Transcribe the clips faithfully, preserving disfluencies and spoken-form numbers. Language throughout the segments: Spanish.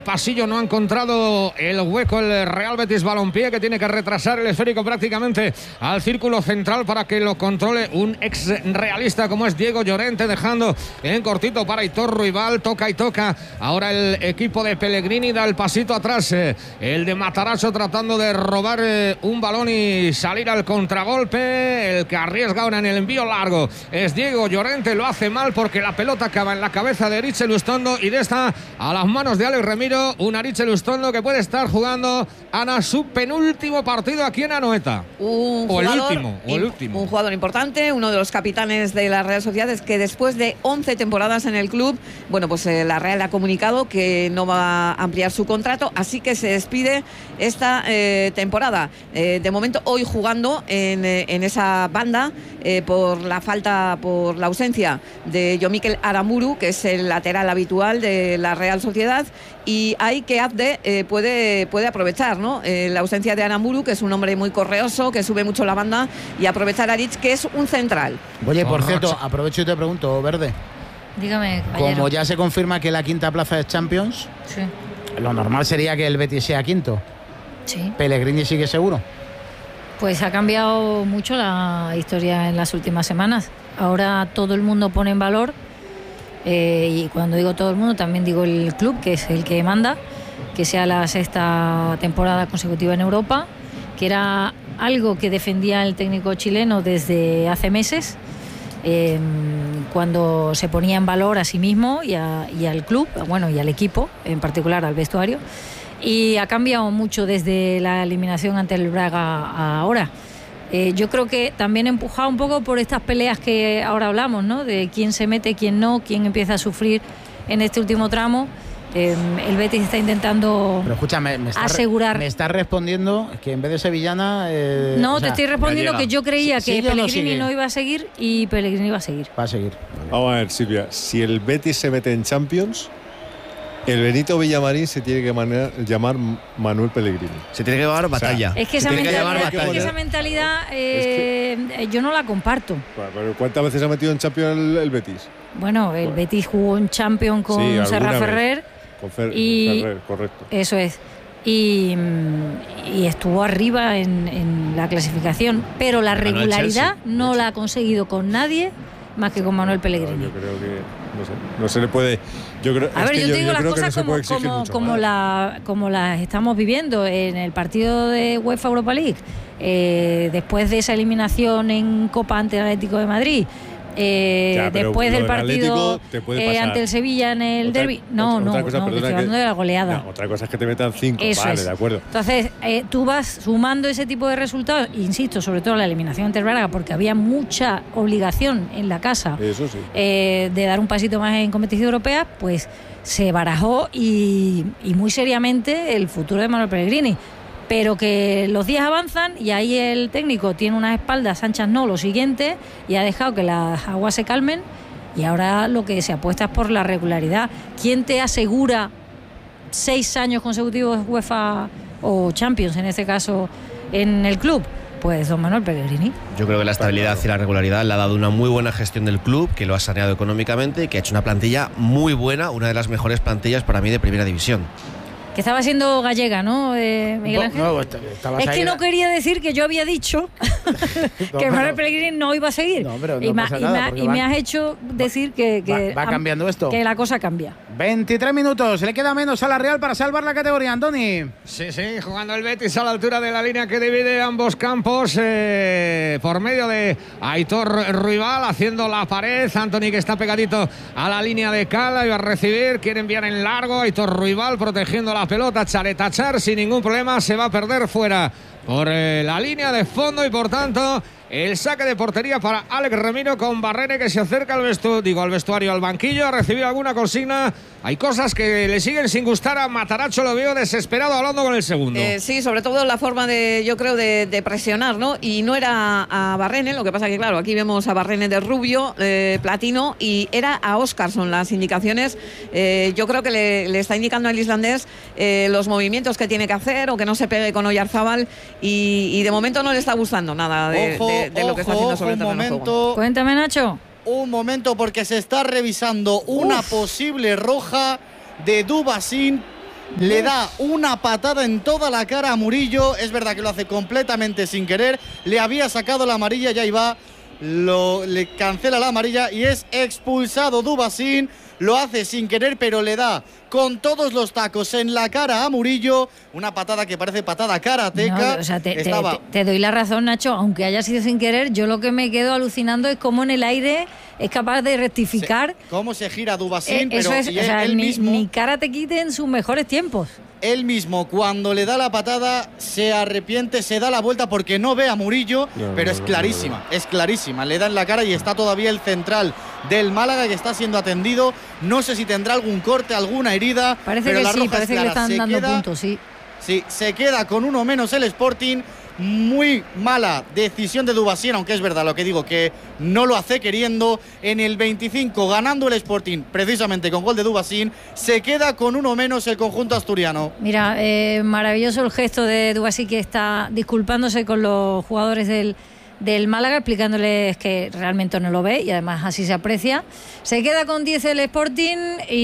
Pasillo no ha encontrado el hueco el Real Betis Balompié, que tiene que retrasar el esférico prácticamente al círculo central para que lo controle un ex realista como es Diego Llorente, dejando en cortito para Aitor Ruibal. Toca y toca ahora el equipo de Pellegrini, da el pasito atrás eh, el de Matarazzo, tratando de robar eh, un balón y salir al contragolpe. El que arriesga ahora en el envío largo es Diego Llorente, lo hace mal porque la pelota acaba en la cabeza de Eric Lustondo y de esta a las manos de Alex Remiro. Un Eric Lustondo que puede estar jugando Ana su penúltimo partido aquí en Anoeta. Un o, jugador, el último, o el último. Un jugador importante, uno de los capitanes de la Real Sociedad, es que después de once temporadas en el club, bueno, pues eh, la Real ha comunicado que no va a ampliar su contrato, así que se despide esta eh, temporada. Eh, de momento, hoy jugando en, eh, en esa banda eh, por la falta, por la ausencia de Yomikel Aramuru, que es el lateral habitual de la Real Sociedad. Y hay que Abde eh, puede, puede aprovechar, ¿no? Eh, la ausencia de Aramuru, que es un hombre muy correoso, que sube mucho la banda, y aprovechar a Rich, que es un central. Oye, por cierto, aprovecho y te pregunto, Verde. Dígame, caballero. Como ya se confirma que la quinta plaza es Champions, sí, lo normal sería que el Betis sea quinto. Sí. ¿Pellegrini sigue seguro? Pues ha cambiado mucho la historia en las últimas semanas. Ahora todo el mundo pone en valor. Eh, y cuando digo todo el mundo también digo el club, que es el que manda, que sea la sexta temporada consecutiva en Europa, que era algo que defendía el técnico chileno desde hace meses, eh, cuando se ponía en valor a sí mismo y, a, y al club, bueno, y al equipo, en particular al vestuario, y ha cambiado mucho desde la eliminación ante el Braga a ahora. Eh, yo creo que también empujado un poco por estas peleas que ahora hablamos, ¿no? De quién se mete, quién no, quién empieza a sufrir en este último tramo. Eh, el Betis está intentando Pero escúchame, me está asegurar. Me está respondiendo que en vez de sevillana. Eh, no, o te sea, estoy respondiendo que yo creía que ¿sigue o no Pellegrini sigue? no iba a seguir y Pellegrini iba a seguir. Va a seguir. Vamos a ver, Silvia, si el Betis se mete en Champions, el Benito Villamarín se tiene que manejar, llamar Manuel Pellegrini. Se tiene que llevar batalla. O sea, es que esa mentalidad, que es que esa mentalidad eh, es que... yo no la comparto. Bueno, pero ¿cuántas veces ha metido en Champions el, el Betis? Bueno, el bueno. Betis jugó en Champions con sí, Serra Ferrer. Con Fer, y, Ferrer, correcto. Eso es. Y, y estuvo arriba en, en la clasificación, pero la regularidad no la ha conseguido con nadie más que con Manuel Pellegrini. No, yo creo que no, sé, no se le puede. Yo creo, a ver, es yo que te digo yo, las yo cosas como, como, como, la, como las estamos viviendo en el partido de UEFA Europa League, eh, después de esa eliminación en Copa ante el Atlético de Madrid. Eh, ya, después del partido eh, ante el Sevilla en el otra, derbi no, otra, no, otra cosa, no, estoy hablando que, de la goleada. No, otra cosa es que te metan cinco, Eso vale, es. de acuerdo. Entonces, eh, tú vas sumando ese tipo de resultados, insisto, sobre todo la eliminación ante el Braga, porque había mucha obligación en la casa. Eso sí. eh, de dar un pasito más en competición europea, pues se barajó y, y muy seriamente el futuro de Manuel Pellegrini. Pero que los días avanzan y ahí el técnico tiene unas espaldas anchas, no, lo siguiente, y ha dejado que las aguas se calmen y ahora lo que se apuesta es por la regularidad. ¿Quién te asegura seis años consecutivos UEFA o Champions, en este caso, en el club? Pues don Manuel Pellegrini. Yo creo que la estabilidad y la regularidad le ha dado una muy buena gestión del club, que lo ha saneado económicamente y que ha hecho una plantilla muy buena, una de las mejores plantillas para mí de primera división. Que estaba siendo gallega, ¿no, eh, Miguel Ángel? No, no, es que no quería decir que yo había dicho no, que Manuel Pellegrini no iba a seguir. No, pero no y, pasa ma, nada, y, ma, y va, me has hecho decir que, que va, va cambiando esto. Que la cosa cambia. veintitrés minutos, le queda menos a la Real para salvar la categoría, Antoni. Sí, sí, jugando el Betis a la altura de la línea que divide ambos campos, eh, por medio de Aitor Ruibal haciendo la pared. Antoni, que está pegadito a la línea de Cala, iba a recibir, quiere enviar en largo. Aitor Ruibal protegiendo la pelota, Chareta Char sin ningún problema, se va a perder fuera por eh, la línea de fondo y por tanto el saque de portería para Alex Remiro, con Barrene que se acerca al vestuario, digo al vestuario, al banquillo, a recibir alguna consigna. Hay cosas que le siguen sin gustar a Matarazzo, lo veo desesperado hablando con el segundo. Eh, sí, sobre todo la forma de, yo creo, de, de presionar, ¿no? Y no era a Barrene, lo que pasa que, claro, aquí vemos a Barrene de rubio, eh, platino, y era a Óscarson las indicaciones. Eh, yo creo que le, le está indicando al islandés eh, los movimientos que tiene que hacer o que no se pegue con Oyarzábal, y, y de momento no le está gustando nada de, ojo, de, de lo que está haciendo sobre el terreno de juego. Cuéntame, Nacho. Un momento, porque se está revisando una Uf. posible roja de Dubasín le da una patada en toda la cara a Murillo. Es verdad que lo hace completamente sin querer. Le había sacado la amarilla, ya iba. Lo, le cancela la amarilla y es expulsado Dubasín. Lo hace sin querer, pero le da con todos los tacos en la cara a Murillo. Una patada que parece patada karateca. No, o sea, te, Estaba... te, te, te doy la razón, Nacho, aunque haya sido sin querer. Yo lo que me quedo alucinando es cómo en el aire es capaz de rectificar. Se, cómo se gira Dubasín, eh, eso pero es, y o sea, él ni, mismo... ni Karate Kid en sus mejores tiempos. Él mismo, cuando le da la patada, se arrepiente, se da la vuelta porque no ve a Murillo, no, pero no, es clarísima, no, no, no. es clarísima. Le da en la cara y está todavía el central del Málaga que está siendo atendido. No sé si tendrá algún corte, alguna herida. Parece pero que la sí, roja parece es que le clara. están se dando queda, puntos, sí. Sí, se queda con uno menos el Sporting. Muy mala decisión de Dubasín, aunque es verdad lo que digo, que no lo hace queriendo. En el veinticinco, ganando el Sporting, precisamente con gol de Dubasín, se queda con uno menos el conjunto asturiano. Mira, eh, maravilloso el gesto de Dubasín, que está disculpándose con los jugadores del, del Málaga, explicándoles que realmente no lo ve y además así se aprecia. Se queda con diez el Sporting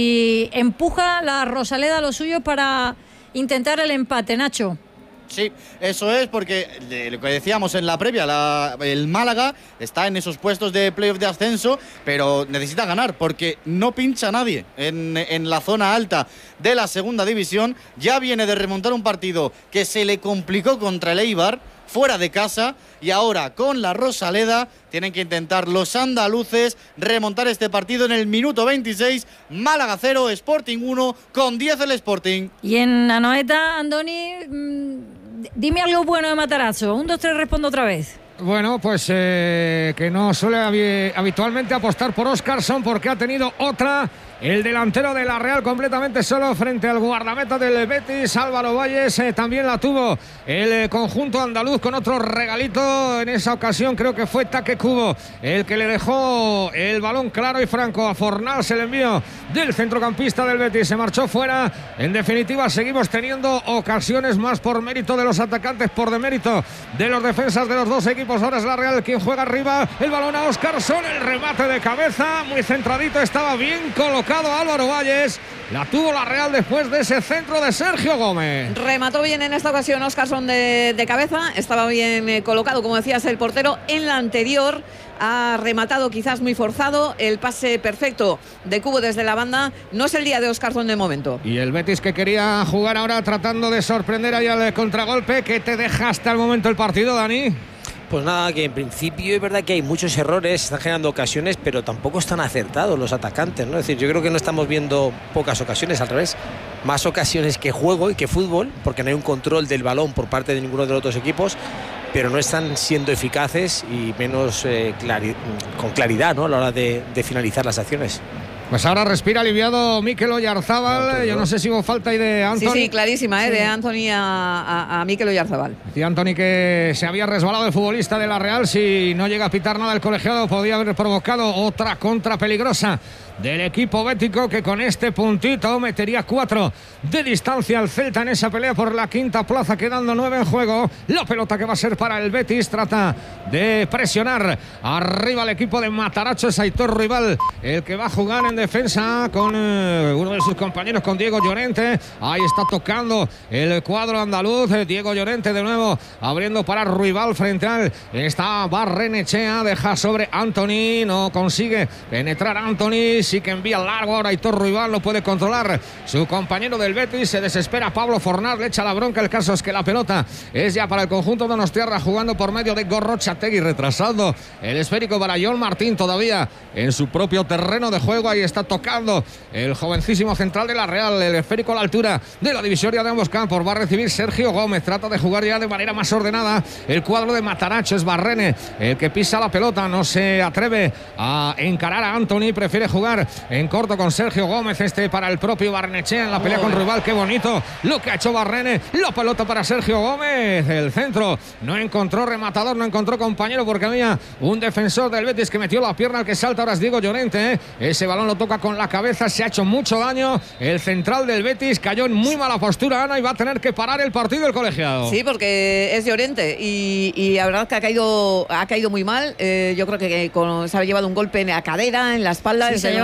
y empuja la Rosaleda a lo suyo para intentar el empate, Nacho. Sí, eso es, porque de lo que decíamos en la previa, la, el Málaga está en esos puestos de playoff de ascenso, pero necesita ganar porque no pincha nadie en, en la zona alta de la segunda división. Ya viene de remontar un partido que se le complicó contra el Eibar, fuera de casa, y ahora con la Rosaleda tienen que intentar los andaluces remontar este partido en el minuto veintiséis. Málaga cero, Sporting uno, con diez el Sporting. Y en Anoeta, Andoni, mmm, dime algo bueno de Matarazzo. Un, dos, tres, respondo otra vez. Bueno, pues eh, que no suele habitualmente apostar por Óscarson porque ha tenido otra. El delantero de la Real completamente solo frente al guardameta del Betis, Álvaro Valles. Eh, también la tuvo el eh, conjunto andaluz con otro regalito. En esa ocasión creo que fue Taque Cubo el que le dejó el balón claro y franco a Fornals. El envío del centrocampista del Betis se marchó fuera. En definitiva, seguimos teniendo ocasiones más por mérito de los atacantes, por demérito de los defensas de los dos equipos. Ahora es la Real quien juega arriba. El balón a Óscarson, el remate de cabeza, muy centradito, estaba bien colocado Álvaro Valles. La tuvo la Real después de ese centro de Sergio Gómez. Remató bien en esta ocasión Óscarson de, de cabeza. Estaba bien eh, colocado, como decías, el portero. En la anterior ha rematado quizás muy forzado. El pase perfecto de Cubo desde la banda. No es el día de Óscarson de momento. Y el Betis que quería jugar ahora tratando de sorprender ahí al contragolpe. ¿Qué te deja hasta el momento el partido, Dani? Pues nada, que en principio es verdad que hay muchos errores, están generando ocasiones, pero tampoco están acertados los atacantes, ¿no? Es decir, yo creo que no estamos viendo pocas ocasiones, al revés, más ocasiones que juego y que fútbol, porque no hay un control del balón por parte de ninguno de los otros equipos, pero no están siendo eficaces y menos eh, clari- con claridad, ¿no?, a la hora de, de finalizar las acciones. Pues ahora respira aliviado Mikel Oyarzábal. Yo no sé si hubo falta ahí de Anthony. Sí, sí, clarísima, ¿eh? Sí. De Anthony a, a, a Mikel Oyarzábal. Decía Anthony que se había resbalado el futbolista de la Real. Si no llega a pitar nada el colegiado, podía haber provocado otra contra peligrosa del equipo bético, que con este puntito metería cuatro de distancia al Celta en esa pelea por la quinta plaza, quedando nueve en juego. La pelota que va a ser para el Betis, trata de presionar arriba al equipo de Matarazzo. Es Aitor Rival el que va a jugar en defensa con eh, uno de sus compañeros, con Diego Llorente. Ahí está tocando el cuadro andaluz. eh, Diego Llorente de nuevo abriendo para Rival frente al está Barrenechea, deja sobre Anthony, no consigue penetrar Anthony. Sí que envía largo ahora Aitor Rival, no puede controlar su compañero del Betis, se desespera Pablo Fornals, le echa la bronca. El caso es que la pelota es ya para el conjunto de Donostiarra, jugando por medio de Gorrochategui, retrasando el esférico para John Martín todavía en su propio terreno de juego. Ahí está tocando el jovencísimo central de la Real, el esférico a la altura de la divisoria de ambos campos. Va a recibir Sergio Gómez, trata de jugar ya de manera más ordenada el cuadro de Matarazzo. Es Barrene el que pisa la pelota, no se atreve a encarar a Anthony, prefiere jugar en corto con Sergio Gómez. Este para el propio Barnechea en la pelea con Rival. Qué bonito lo que ha hecho Barrene. La pelota para Sergio Gómez. El centro no encontró rematador, no encontró compañero, porque había un defensor del Betis que metió la pierna. El que salta ahora es Diego Llorente, ¿eh? Ese balón lo toca con la cabeza, se ha hecho mucho daño. El central del Betis cayó en muy mala postura, Ana, y va a tener que parar el partido el colegiado. Sí, porque es Llorente y, y la verdad que ha caído, ha caído muy mal. Eh, yo creo que con, se ha llevado un golpe en la cadera, en la espalda. Sí, se ha llevado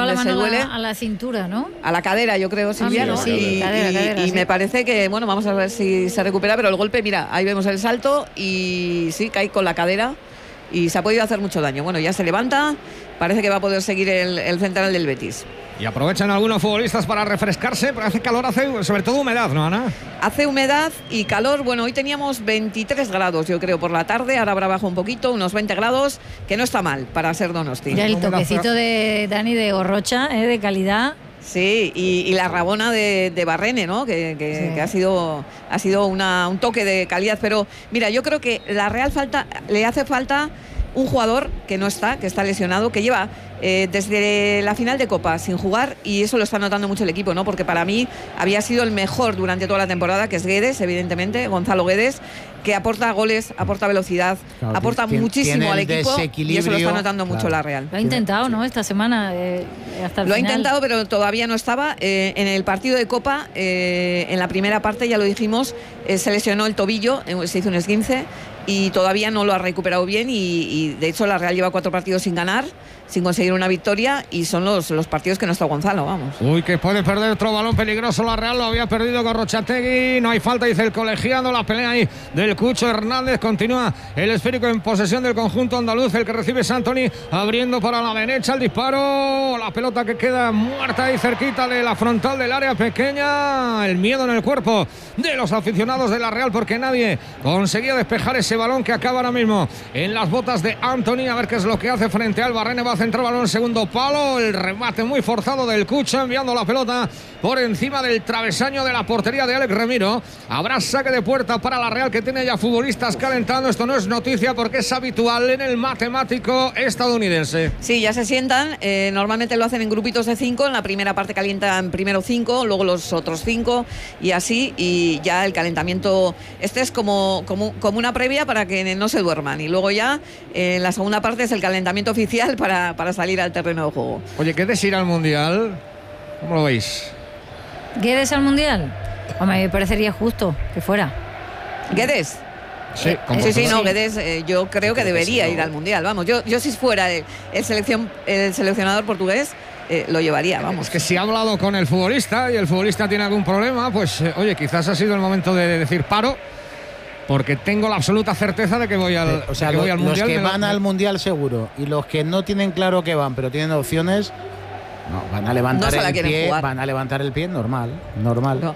llevado la donde mano se duele. a la, a la cintura, ¿no? A la cadera, yo creo, Silvia, Ah, ¿no? sí, y cadera, y- cadera, y sí. me parece que, bueno, vamos a ver si se recupera, pero el golpe, mira, ahí vemos el salto y sí, cae con la cadera y se ha podido hacer mucho daño. Bueno, ya se levanta, parece que va a poder seguir el, el central del Betis. Y aprovechan algunos futbolistas para refrescarse, pero hace calor, hace sobre todo humedad, ¿no, Ana? Hace humedad y calor. Bueno, hoy teníamos veintitrés grados, yo creo, por la tarde. Ahora habrá bajado un poquito, unos veinte grados, que no está mal para ser Donosti. Ya el humedad, toquecito de Dani de Gorrocha, ¿eh? De calidad. Sí, y, y la rabona de, de Barrene, ¿no? Que, que- Sí. que ha sido, ha sido una, un toque de calidad. Pero mira, yo creo que la Real falta, le hace falta un jugador que no está, que está lesionado, que lleva eh, desde la final de Copa sin jugar, y eso lo está notando mucho el equipo, ¿no? Porque para mí había sido el mejor durante toda la temporada, que es Guedes, evidentemente, Gonzalo Guedes, que aporta goles, aporta velocidad, Claro, aporta tiene- muchísimo tiene al el equipo, y eso lo desequilibrio, está notando mucho claro. la Real. Lo ha intentado, ¿no? Esta semana, eh, hasta el Lo ha final. intentado, pero todavía no estaba. Eh, en el partido de Copa, eh, en la primera parte, ya lo dijimos, eh, se lesionó el tobillo, eh, se hizo un esguince y todavía no lo ha recuperado bien. Y, y, de hecho, la Real lleva cuatro partidos sin ganar, sin conseguir una victoria, y son los, los partidos que no está Gonzalo, vamos. Uy, que puede perder otro balón peligroso la Real, lo había perdido con Rochategui, no hay falta, dice el colegiado, la pelea ahí del Cucho Hernández, continúa el esférico en posesión del conjunto andaluz, el que recibe es Antony, abriendo para la derecha, el disparo, la pelota que queda muerta ahí cerquita de la frontal del área pequeña, el miedo en el cuerpo de los aficionados de la Real, porque nadie conseguía despejar ese balón que acaba ahora mismo en las botas de Antony, a ver qué es lo que hace frente al Barrene, va a centrar balón en segundo palo, el remate muy forzado del Cucho, enviando la pelota por encima del travesaño de la portería de Alex Remiro. Habrá saque de puerta para la Real, que tiene ya futbolistas calentando. Esto no es noticia porque es habitual en el matemático estadounidense. Sí, ya se sientan. Eh, normalmente lo hacen en grupitos de cinco. En la primera parte calientan primero cinco, luego los otros cinco y así. Y ya el calentamiento, este es como, como, como una previa para que no se duerman. Y luego ya eh, en la segunda parte es el calentamiento oficial para, para salir al terreno de juego. Oye, ¿qué decir al Mundial? ¿Cómo lo veis? ¿Guedes al Mundial? Hombre, me parecería justo que fuera. Guedes. Sí, con Sí, sí, vosotros. no, Sí. Guedes, eh, yo creo que debería ir al Mundial. Vamos, yo, yo si fuera el, el, selección, el seleccionador portugués, eh, lo llevaría, vamos. Es que si ha hablado con el futbolista y el futbolista tiene algún problema, pues eh, oye, quizás ha sido el momento de decir paro, porque tengo la absoluta certeza de que voy al, Eh, o sea, que lo- voy al los Mundial. que me lo- van al Mundial seguro y los que no tienen claro que van, pero tienen opciones, no, van a levantar No se la el quieren pie, jugar. van a levantar el pie normal, normal. No.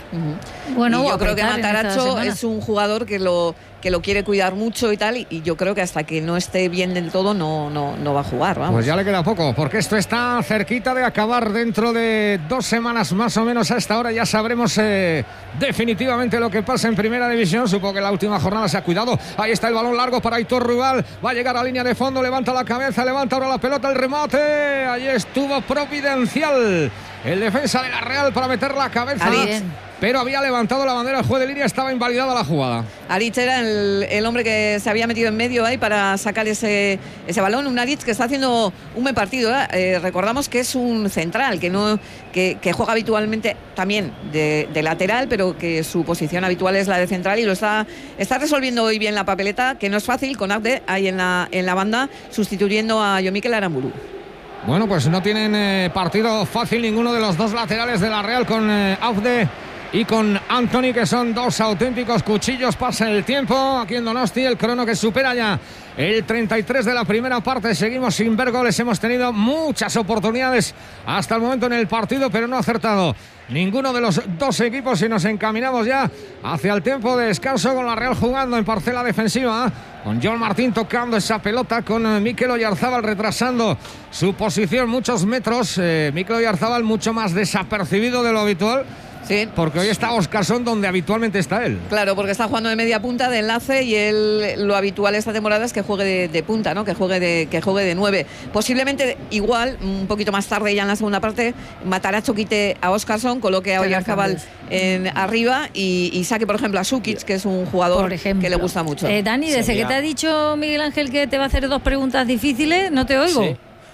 Ujú. Bueno, y o yo creo que apretar en estas Matarazzo semanas. es un jugador que lo que lo quiere cuidar mucho y tal, y, y yo creo que hasta que no esté bien del todo no, no, no va a jugar, vamos. Pues ya le queda poco, porque esto está cerquita de acabar. Dentro de dos semanas más o menos a esta hora ya sabremos eh, definitivamente lo que pasa en Primera División. Supongo que la última jornada se ha cuidado. Ahí está el balón largo para Aitor Ruibal. Va a llegar a línea de fondo, levanta la cabeza, levanta ahora la pelota, el remate. Allí estuvo providencial el defensa de la Real para meter la cabeza. Aritz. Pero había levantado la bandera, el juez de línea, estaba invalidada la jugada. Aritz era el, el hombre que se había metido en medio ahí para sacar ese, ese balón. Un Aritz que está haciendo un buen partido. ¿eh? Eh, recordamos que es un central, que no que, que juega habitualmente también de, de lateral, pero que su posición habitual es la de central y lo está, está resolviendo hoy bien la papeleta, que no es fácil, con Abde ahí en la, en la banda, sustituyendo a Yomikel Aramburu. Bueno, pues no tienen eh, partido fácil ninguno de los dos laterales de la Real, con eh, Abde y con Antony, que son dos auténticos cuchillos. Pasa el tiempo aquí en Donosti, el crono que supera ya el treinta y tres de la primera parte. Seguimos sin ver goles, hemos tenido muchas oportunidades hasta el momento en el partido, pero no ha acertado ninguno de los dos equipos y nos encaminamos ya hacia el tiempo de descanso, con la Real jugando en parcela defensiva, con John Martín tocando esa pelota, con Mikel Oyarzábal retrasando su posición muchos metros. eh, Mikel Oyarzábal mucho más desapercibido de lo habitual, Sí. porque hoy está Óscarson donde habitualmente está él. Claro, porque está jugando de media punta, de enlace, y él, lo habitual esta temporada es que juegue de, de punta, ¿no? Que juegue de, que juegue de nueve. Posiblemente igual, un poquito más tarde ya en la segunda parte, Matarazzo quite a Óscarson, coloque a Que haga Oyarzábal cambios. en arriba y, y saque, por ejemplo, a Sukic, que es un jugador Por ejemplo. que le gusta mucho. Eh, Dani, desde Sería- que te ha dicho Miguel Ángel que te va a hacer dos preguntas difíciles, no te oigo. Sí.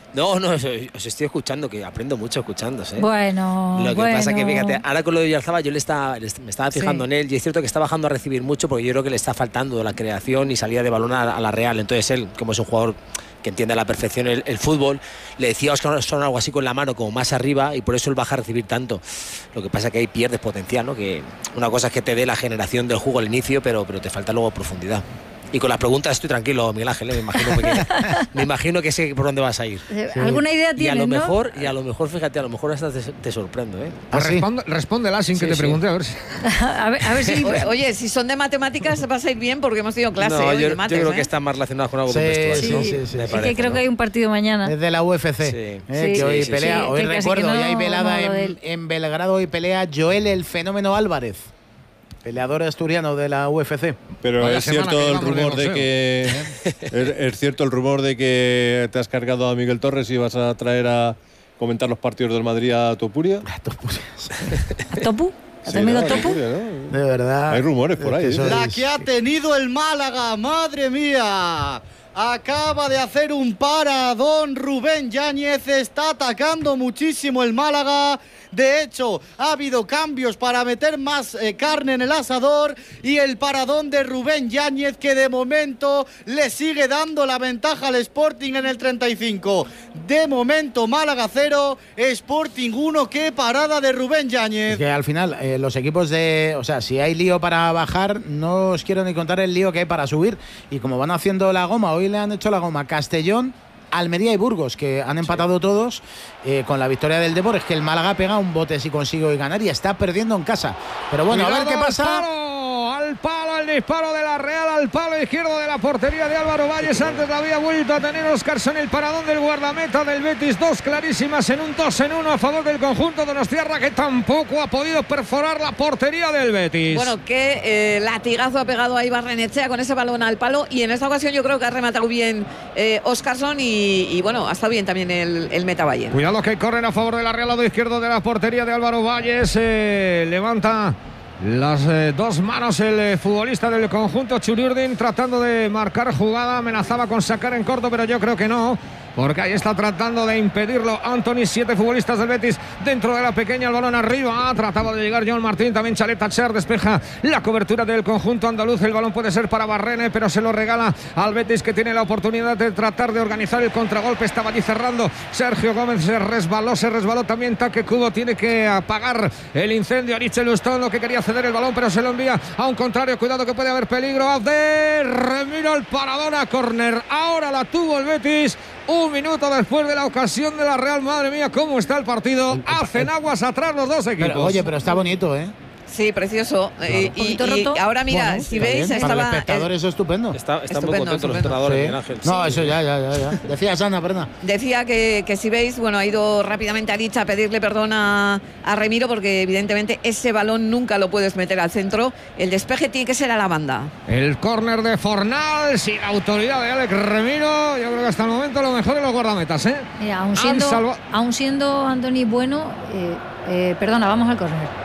No, no, os, os estoy escuchando, que aprendo mucho escuchándose. ¿eh? Bueno, Lo que bueno. pasa que, fíjate, ahora con lo de Oyarzabal yo le estaba, le, me estaba fijando Sí. en él y es cierto que está bajando a recibir mucho porque yo creo que le está faltando la creación y salida de balón a, a la Real. Entonces él, como es un jugador que entiende a la perfección el, el fútbol, le decía a Óscar son algo así con la mano, como más arriba, y por eso él baja a recibir tanto. Lo que pasa es que ahí pierdes potencial, ¿no? Que una cosa es que te dé la generación del juego al inicio, pero, pero te falta luego profundidad. Y con las preguntas estoy tranquilo, Miguel Ángel, ¿eh? me imagino que, me imagino que sé por dónde vas a ir. ¿Alguna idea Y a tienes, lo ¿no? mejor, y a lo mejor, fíjate, a lo mejor hasta te, te sorprendo, ¿eh? Pues ¿Ah, sí? responde- respóndela sin Sí, que te sí. pregunte, a ver si. a, ver, a ver si... O- Oye, si son de matemáticas vas a ir bien porque hemos tenido clase no, hoy yo, de mates, yo creo ¿eh? que están más relacionados con algo Sí, con vestuario, sí, ¿no? sí, sí. Me Es Es parece, que creo ¿no? que hay un partido mañana. Es de la U F C. Sí. eh, Sí, que hoy sí, pelea, sí. hoy Que casi recuerdo, que no- y hay velada no lo en, del- en Belgrado, hoy pelea Joel el Fenómeno Álvarez, peleador asturiano de la U F C. Pero Vaya es semana cierto que el llevamos de rumor de boxeo. que es, es cierto el rumor de que te has cargado a Miguel Torres y vas a traer a comentar los partidos del Madrid a Topuria. ¿A Topu? ¿A tu Sí, amigo ¿no? Topu? Topuria, ¿no? De verdad. Hay rumores por ahí, Es ¿eh? que La sois- que ha tenido el Málaga, madre mía. Acaba de hacer un paradón Rubén Yáñez, está atacando muchísimo el Málaga. De hecho, ha habido cambios para meter más eh, carne en el asador y el paradón de Rubén Yáñez que de momento le sigue dando la ventaja al Sporting en el treinta y cinco. De momento Málaga cero, Sporting uno. Qué parada de Rubén Es Yáñez. que al final eh, los equipos de... O sea, si hay lío para bajar, no os quiero ni contar el lío que hay para subir. Y como van haciendo la goma, hoy le han hecho la goma Castellón, Almería y Burgos, que han empatado todos eh, con la victoria del Depor. Es que el Málaga pega un bote si consigue hoy ganar y está perdiendo en casa. Pero bueno, a ver Cuidado qué al pasa. palo, al palo, el disparo de la Real, al palo izquierdo de la portería de Álvaro Valles. Antes la había vuelto a tener Óscarson, el paradón del guardameta del Betis. Dos clarísimas en un dos en uno a favor del conjunto donostiarra, que tampoco ha podido perforar la portería del Betis. Bueno, qué eh, latigazo ha pegado ahí Barrenechea con ese balón al palo y en esta ocasión yo creo que ha rematado bien eh, Óscarson y, y bueno, ha estado bien también el, el Metavalle. Cuidado que corren a favor de la Real, lado izquierdo de la portería de Álvaro Valles. Eh, levanta las eh, dos manos el eh, futbolista del conjunto Churiurdin, tratando de marcar jugada. Amenazaba con sacar en corto, pero yo creo que no, porque ahí está tratando de impedirlo Anthony. Siete futbolistas del Betis dentro de la pequeña, el balón arriba. Trataba de llegar John Martín, también Chaleta Cher despeja la cobertura del conjunto andaluz. El balón puede ser para Barrene, pero se lo regala al Betis, que tiene la oportunidad de tratar de organizar el contragolpe. Estaba allí cerrando Sergio Gómez, se resbaló, se resbaló también Taque Kubo. Tiene que apagar el incendio Ariche Lustón, lo que quería ceder el balón, pero se lo envía a un contrario. Cuidado que puede haber peligro. Abder remira el paradón a córner. Ahora la tuvo el Betis. Un minuto después de la ocasión de la Real. Madre mía, cómo está el partido. Hacen aguas atrás los dos equipos. Pero, oye, pero está bonito, ¿eh? Sí, precioso. Eh, y, Poquito y roto. ahora mira, Bueno, si está veis, bien. Para el estaba. espectador eso es estupendo. Está, están muy Estupendo, contentos los estupendo. entrenadores, Sí. Miguel Ángel. No, eso ya, ya, ya, ya. Decías, Ana, perdona. Decía que, que si veis, bueno, ha ido rápidamente a Dicha a pedirle perdón a, a Remiro porque evidentemente ese balón nunca lo puedes meter al centro. El despeje tiene que ser a la banda. El córner de Fornal, sin autoridad de Alex Remiro. Yo creo que hasta el momento lo mejor de los guardametas, ¿eh? Mira, aún Han siendo, salva- aún siendo Anthony bueno, eh, eh, perdona, vamos al córner.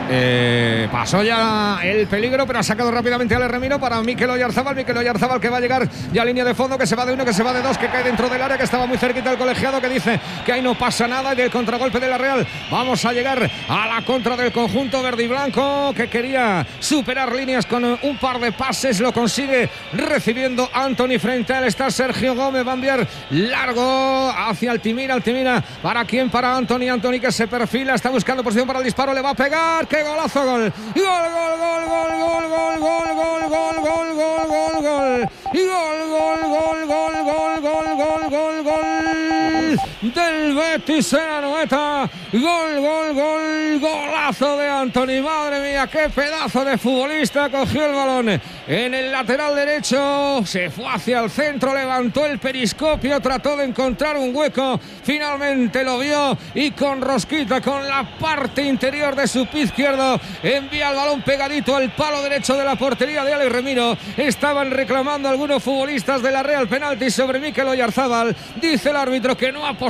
Eh, pasó ya el peligro, pero ha sacado rápidamente al Remiro para Mikel Oyarzábal. Mikel Oyarzábal, que va a llegar ya a línea de fondo, que se va de uno, que se va de dos, que cae dentro del área, que estaba muy cerquita el colegiado, que dice que ahí no pasa nada. Y del contragolpe de la Real vamos a llegar a la contra del conjunto verde y blanco, que quería superar líneas con un par de pases. Lo consigue recibiendo Anthony frente a él. Está Sergio Gómez, va a enviar largo hacia Altimira. Altimira, ¿para quién? Para Anthony. Anthony, que se perfila, está buscando posición para el disparo, le va a pegar. ¡Qué golazo! Gol. Gol, gol, gol, gol, gol, gol, gol, gol, gol, gol, gol, gol, gol. Y gol, gol, gol, gol, gol, gol, gol, gol, gol del Betis en Anoeta. Gol, gol, gol, golazo de Anthony. Madre mía, qué pedazo de futbolista. Cogió el balón en el lateral derecho, se fue hacia el centro, levantó el periscopio, trató de encontrar un hueco, finalmente lo vio y con rosquita, con la parte interior de su pie izquierdo, envía el balón pegadito al palo derecho de la portería de Alex Remiro. Estaban reclamando algunos futbolistas de la Real penalti sobre Mikel Oyarzábal. Dice el árbitro que no ha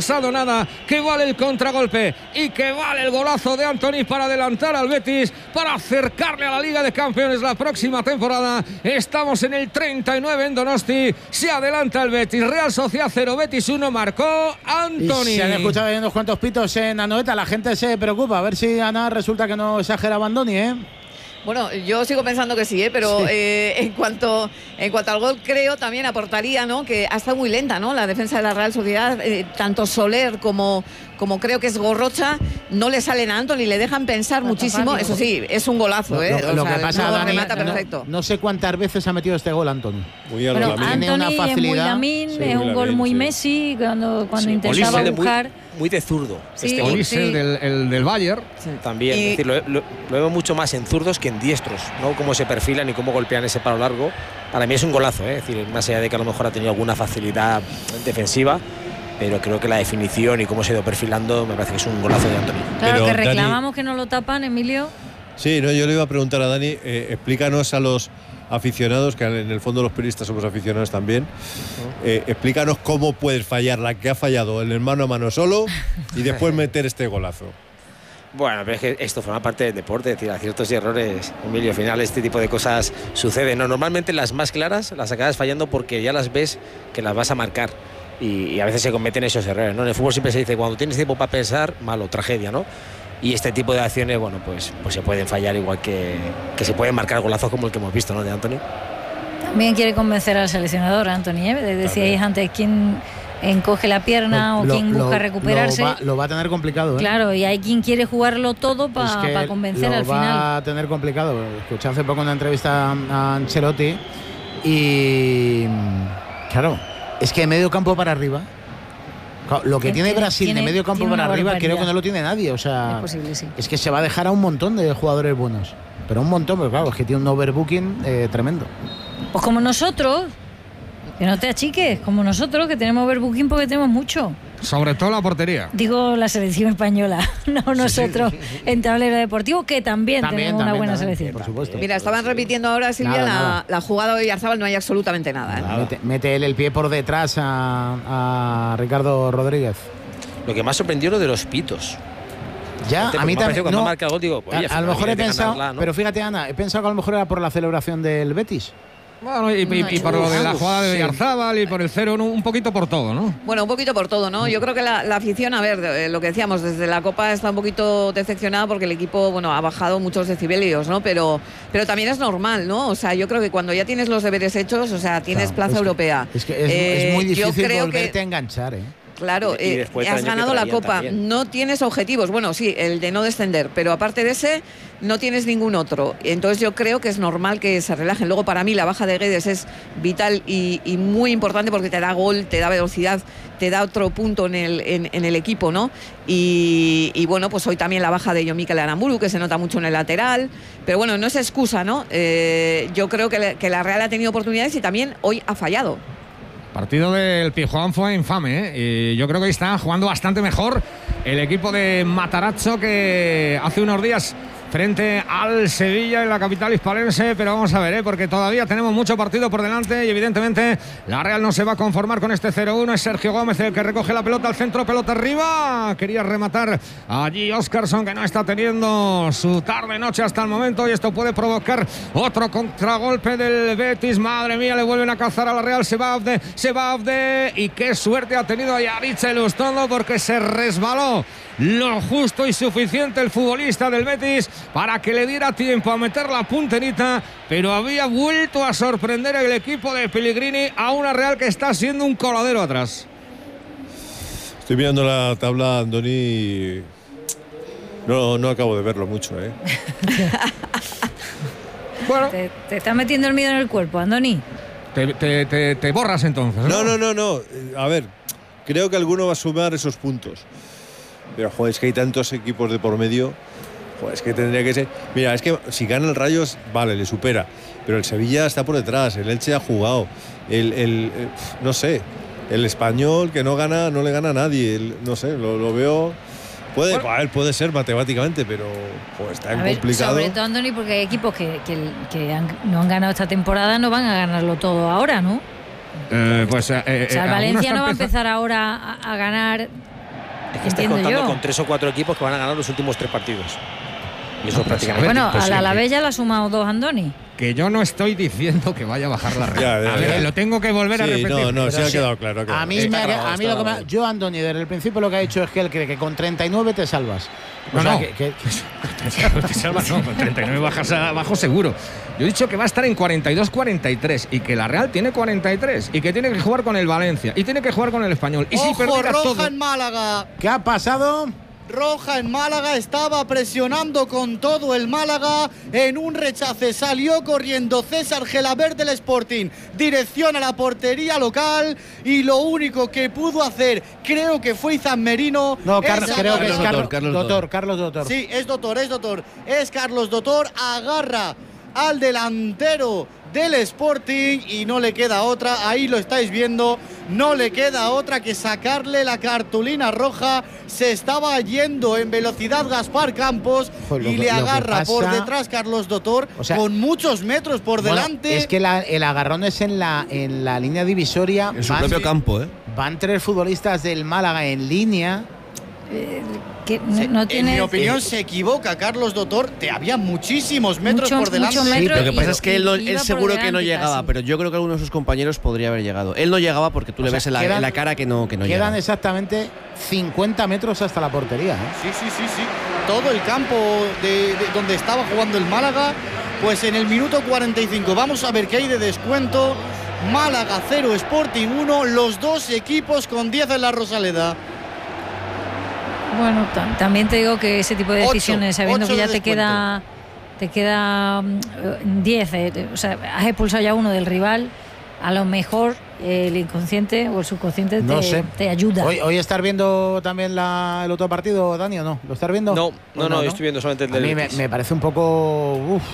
pasado nada, que vale el contragolpe y que vale el golazo de Antony para adelantar al Betis, para acercarle a la Liga de Campeones la próxima temporada. Estamos en el treinta y nueve en Donosti, se adelanta el Betis, Real Sociedad cero, Betis uno, marcó Antony. Y se han escuchado ahí unos cuantos pitos en Anoeta, la gente se preocupa, a ver si Ana resulta que no exagera Andoni, ¿eh? Bueno, yo sigo pensando que sí, ¿eh? Pero sí. Eh, en cuanto en cuanto al gol, creo también aportaría, ¿no? Que ha estado muy lenta, ¿no? La defensa de la Real Sociedad, eh, tanto Soler como, como creo que es Gorrocha, no le salen a Antony, le dejan pensar muchísimo. Eso sí, es un golazo, ¿eh? Lo, lo, lo sea, que pasa, no, Dani, remata perfecto. No, no sé cuántas veces ha metido este gol Antony. Muy bueno, Antony es muy Lamín, sí, es un muy gol Lamín, muy sí. Messi, cuando, cuando sí, intentaba Olise buscar... Muy, muy de zurdo. Sí, este Olise, sí. el del, el del Bayern. Sí. También, y... es decir, lo, lo, lo veo mucho más en zurdos que en diestros, ¿no? Cómo se perfilan y cómo golpean ese palo largo. Para mí es un golazo, ¿eh? Es decir, más allá de que a lo mejor ha tenido alguna facilidad defensiva, pero creo que la definición y cómo se ha ido perfilando me parece que es un golazo de Antony. Claro, pero, que reclamamos Dani, que no lo tapan, Emilio. Sí, no, yo le iba a preguntar a Dani, eh, explícanos a los aficionados, que en el fondo los periodistas somos aficionados también, eh, explícanos cómo puedes fallar la que ha fallado en el mano a mano solo y después meter este golazo. Bueno, pero es que esto forma parte del deporte, es decir, aciertos y errores, Emilio, al final este tipo de cosas suceden, ¿no? Normalmente las más claras las acabas fallando porque ya las ves que las vas a marcar y, y a veces se cometen esos errores, ¿no? En el fútbol siempre se dice, cuando tienes tiempo para pensar, malo, tragedia, ¿no? Y este tipo de acciones, bueno, pues, pues se pueden fallar igual que, que se pueden marcar golazos como el que hemos visto, ¿no? De Antony. También quiere convencer al seleccionador, Antony, ¿eh? Decíais antes, ¿quién encoge la pierna lo, o quién busca lo, recuperarse? Lo va, lo va a tener complicado, ¿eh? Claro, y hay quien quiere jugarlo todo para es pa convencer lo al final. Lo va a tener complicado. Escuché hace poco una entrevista a Ancelotti y... Claro, es que de medio campo para arriba... Lo que tiene Brasil tiene, de medio campo para arriba creo que no lo tiene nadie, o sea, es posible, sí. Es que se va a dejar a un montón de jugadores buenos, pero un montón, pero claro, es que tiene un overbooking eh, tremendo. Pues como nosotros, que no te achiques, como nosotros que tenemos overbooking porque tenemos mucho. Sobre todo la portería. Digo la selección española, no nosotros sí, sí, sí, sí. En tablero deportivo, que también, también tenemos también, una buena también, selección. Por supuesto. Mira, estaban repitiendo ahora, Silvia, nada, la, nada. la jugada de Oyarzabal, no hay absolutamente nada. ¿eh? Nada. Mete, mete él el pie por detrás a, a Ricardo Rodríguez. Lo que más sorprendió lo de los pitos. Ya, a mí también. Cuando no, marca el gol, digo, oye, a, a lo mejor he pensado, ganarla, ¿no? Pero fíjate, Ana, he pensado que a lo mejor era por la celebración del Betis. Bueno, y, y, y por lo de la jugada de Oyarzabal y por el cero, un poquito por todo, ¿no? Bueno, un poquito por todo, ¿no? Yo creo que la, la afición, a ver, lo que decíamos, desde la Copa está un poquito decepcionada porque el equipo, bueno, ha bajado muchos decibelios, ¿no? Pero, pero también es normal, ¿no? O sea, yo creo que cuando ya tienes los deberes hechos, o sea, tienes claro, plaza es europea. Que, es que es, eh, es muy difícil volverte que, a enganchar, ¿eh? Claro, y, y eh, has ganado la Copa, también. No tienes objetivos, bueno, sí, el de no descender, pero aparte de ese, no tienes ningún otro. Entonces yo creo que es normal que se relajen. Luego para mí la baja de Guedes es vital y, y muy importante porque te da gol, te da velocidad, te da otro punto en el, en, en el equipo, ¿no? Y, y bueno, pues hoy también la baja de Yomikel Aramburu, que se nota mucho en el lateral, pero bueno, no es excusa, ¿no? Eh, yo creo que, le, que la Real ha tenido oportunidades y también hoy ha fallado. Partido del Pizjuán fue infame, ¿eh? Y yo creo que hoy está jugando bastante mejor el equipo de Matarazzo que hace unos días frente al Sevilla en la capital hispalense, pero vamos a ver, ¿eh? Porque todavía tenemos mucho partido por delante y evidentemente la Real no se va a conformar con este cero uno. Es Sergio Gómez el que recoge la pelota al centro, pelota arriba, quería rematar allí Óscarson, que no está teniendo su tarde-noche hasta el momento, y esto puede provocar otro contragolpe del Betis. Madre mía, le vuelven a cazar a la Real. Se va Abde, se va Abde, y qué suerte ha tenido Yaritza Elustondo porque se resbaló lo justo y suficiente el futbolista del Betis para que le diera tiempo a meter la punterita, pero había vuelto a sorprender el equipo de Pellegrini a una Real que está siendo un coladero atrás. Estoy mirando la tabla, Andoni. No, no acabo de verlo mucho, ¿eh? Bueno, te, te está metiendo el miedo en el cuerpo, Andoni. Te, te, te, te borras entonces, ¿no? No, no, no, no. A ver, creo que alguno va a sumar esos puntos. Pero, joder, es que hay tantos equipos de por medio. Joder, es que tendría que ser... Mira, es que si gana el Rayo, vale, le supera. Pero el Sevilla está por detrás, el Elche ha jugado. El, el, el no sé, el Español que no gana, no le gana a nadie. El, no sé, lo, lo veo... Puede, bueno, a puede ser matemáticamente, pero joder, está a ver, complicado. Sobre todo, Andoni, porque hay equipos que, que, que han, no han ganado esta temporada, no van a ganarlo todo ahora, ¿no? Eh, pues, eh, o sea, el eh, Valencia no va a empezar ahora a, a ganar Es que estáis Entiendo contando yo. con tres o cuatro equipos que van a ganar los últimos tres partidos. Y eso No, prácticamente. Bueno, pues a sí, la que- Alavés ya le ha sumado dos Andoni. Que yo no estoy diciendo que vaya a bajar la Real. Ya, ya, a ver, ya. lo tengo que volver a Sí, repetir. no, no, Pero se ha sí, quedado claro. claro. A mí, Está me ha- grabado, a mí está lo que me ha- grabado. yo, Andoni, desde el principio lo que ha dicho es que él cree que con treinta y nueve te salvas. O No, sea, no. que- que- Te salvas, no, con treinta y nueve bajas abajo seguro. Yo he dicho que va a estar en cuarenta y dos cuarenta y tres y que la Real tiene cuarenta y tres y que tiene que jugar con el Valencia y tiene que jugar con el Español. Y si ¡Ojo, perdieras roja todo, en Málaga! ¿Qué ha pasado? Roja en Málaga, estaba presionando con todo el Málaga. En un rechace salió corriendo César Gelabert del Sporting, dirección a la portería local. Y lo único que pudo hacer, creo que fue Izan Merino. No, es Car- creo que es Carlos Carlos Dotor, Carlos Dotor. Dotor. Carlos Dotor. Sí, es Dotor, es Dotor. Es Carlos Dotor, agarra al delantero del Sporting y no le queda otra, ahí lo estáis viendo, no le queda otra que sacarle la cartulina roja. Se estaba yendo en velocidad Gaspar Campos Pues lo y que- le lo que agarra pasa- por detrás Carlos Dotor, O sea, con muchos metros por Bueno, delante. es que la- el agarrón es en la, en la línea divisoria. En su Van- propio campo, ¿eh? Van tres futbolistas del Málaga en línea. Que no, Se- no en tiene mi opinión se equivoca Carlos Dotor, te había muchísimos metros Mucho- por delante. mucho metro. Lo que y- pasa es que él, no- y iba él por seguro que no delante llegaba, casi. pero yo creo que alguno de sus compañeros podría haber llegado. Él no llegaba porque tú O le sea, ves en la, quedan- en la cara que no, que no Quedan llega. exactamente cincuenta metros hasta la portería. ¿eh? Sí, sí, sí, sí. Todo el campo de, de donde estaba jugando el Málaga, pues en el minuto cuarenta y cinco. Vamos a ver qué hay de descuento. Málaga cero, Sporting uno, los dos equipos con diez en la Rosaleda. Bueno, tam- también te digo que ese tipo de Ocho, decisiones, sabiendo ocho que ya de te queda te queda mm, diez, eh, te- o sea, has expulsado ya uno del rival, a lo mejor eh, el inconsciente o el subconsciente No te, sé. te ayuda. Hoy, hoy estás viendo también la- el otro partido, Dani, ¿o no? ¿Lo estás viendo? No, Pues no, no, estoy viendo solamente el A del mí me, Betis. me parece un poco. Uf.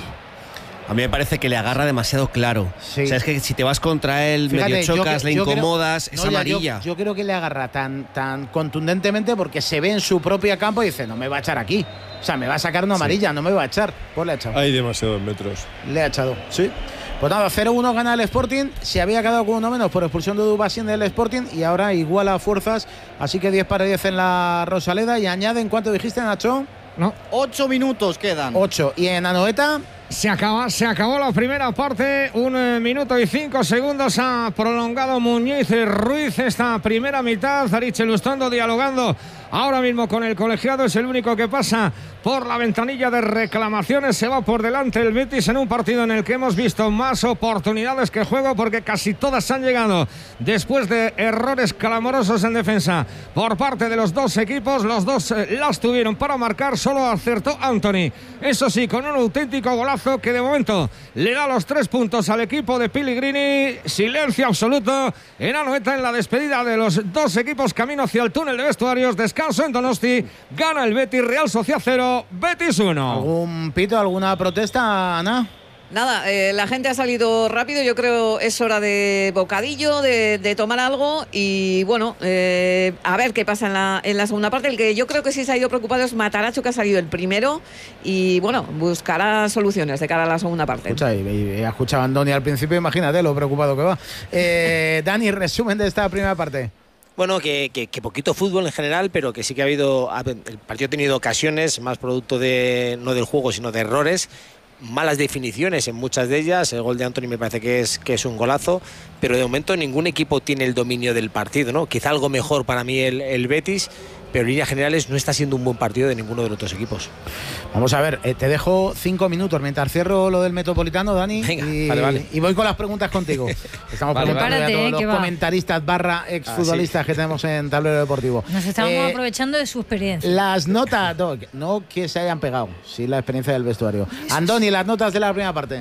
A mí me parece que le agarra demasiado claro. Sí. O sea, es que si te vas contra él, Fíjate, medio yo chocas, cre- le yo creo- incomodas, es no, ya, amarilla. Yo, yo creo que le agarra tan, tan contundentemente porque se ve en su propio campo y dice, no me va a echar aquí. O sea, me va a sacar una amarilla, no me va a echar. Pues le ha echado. Hay demasiados metros. Le ha echado, sí. Pues nada, cero uno gana el Sporting. Se había quedado con uno menos por expulsión de Dubasín del Sporting y ahora iguala fuerzas. Así que diez para diez en la Rosaleda. Y añaden, ¿cuánto dijiste, Nacho? no. Ocho minutos quedan. ocho. Y en Anoeta, Se acaba, se acabó la primera parte, un eh, minuto y cinco segundos ha prolongado Muñiz Ruiz esta primera mitad. Ariche Lustondo dialogando ahora mismo con el colegiado, es el único que pasa por la ventanilla de reclamaciones. Se va por delante el Betis en un partido en el que hemos visto más oportunidades que juego, porque casi todas han llegado después de errores clamorosos en defensa por parte de los dos equipos. Los dos eh, las tuvieron para marcar, solo acertó Anthony, eso sí, con un auténtico golazo que de momento le da los tres puntos al equipo de Pellegrini. Silencio absoluto en Anoeta en la despedida de los dos equipos camino hacia el túnel de vestuarios. Descanso en Donosti, gana el Betis, Real Sociedad cero, Betis uno. ¿algún pito, alguna protesta, Ana? Nada, eh, la gente ha salido rápido, yo creo es hora de bocadillo, de, de tomar algo y bueno, eh, a ver qué pasa en la, en la segunda parte. El que yo creo que sí se ha ido preocupado es Mataracho, que ha salido el primero y bueno, buscará soluciones de cara a la segunda parte. Escucha, y, y, y ha escuchado a Andoni al principio, imagínate lo preocupado que va. Eh, Dani, resumen de esta primera parte. Bueno, que, que, que poquito fútbol en general, pero que sí que ha habido. ha- El partido ha tenido ocasiones, más producto de no del juego, sino de errores. Malas definiciones en muchas de ellas. El gol de Anthony me parece que es, que es un golazo, pero de momento ningún equipo tiene el dominio del partido, ¿no? Quizá algo mejor para mí el, el Betis, pero en líneas generales no está siendo un buen partido de ninguno de los otros equipos. Vamos a ver, eh, te dejo cinco minutos mientras cierro lo del Metropolitano, Dani. Venga, y, vale, vale. y voy con las preguntas contigo. Estamos Vale, preguntando vale. ya a todos Prepárate, los que va. comentaristas barra exfutbolistas que tenemos en Tablero Deportivo. Nos estamos Eh, aprovechando de su experiencia. Las notas, no, no que se hayan pegado, sí la experiencia del vestuario. Andoni, las notas de la primera parte.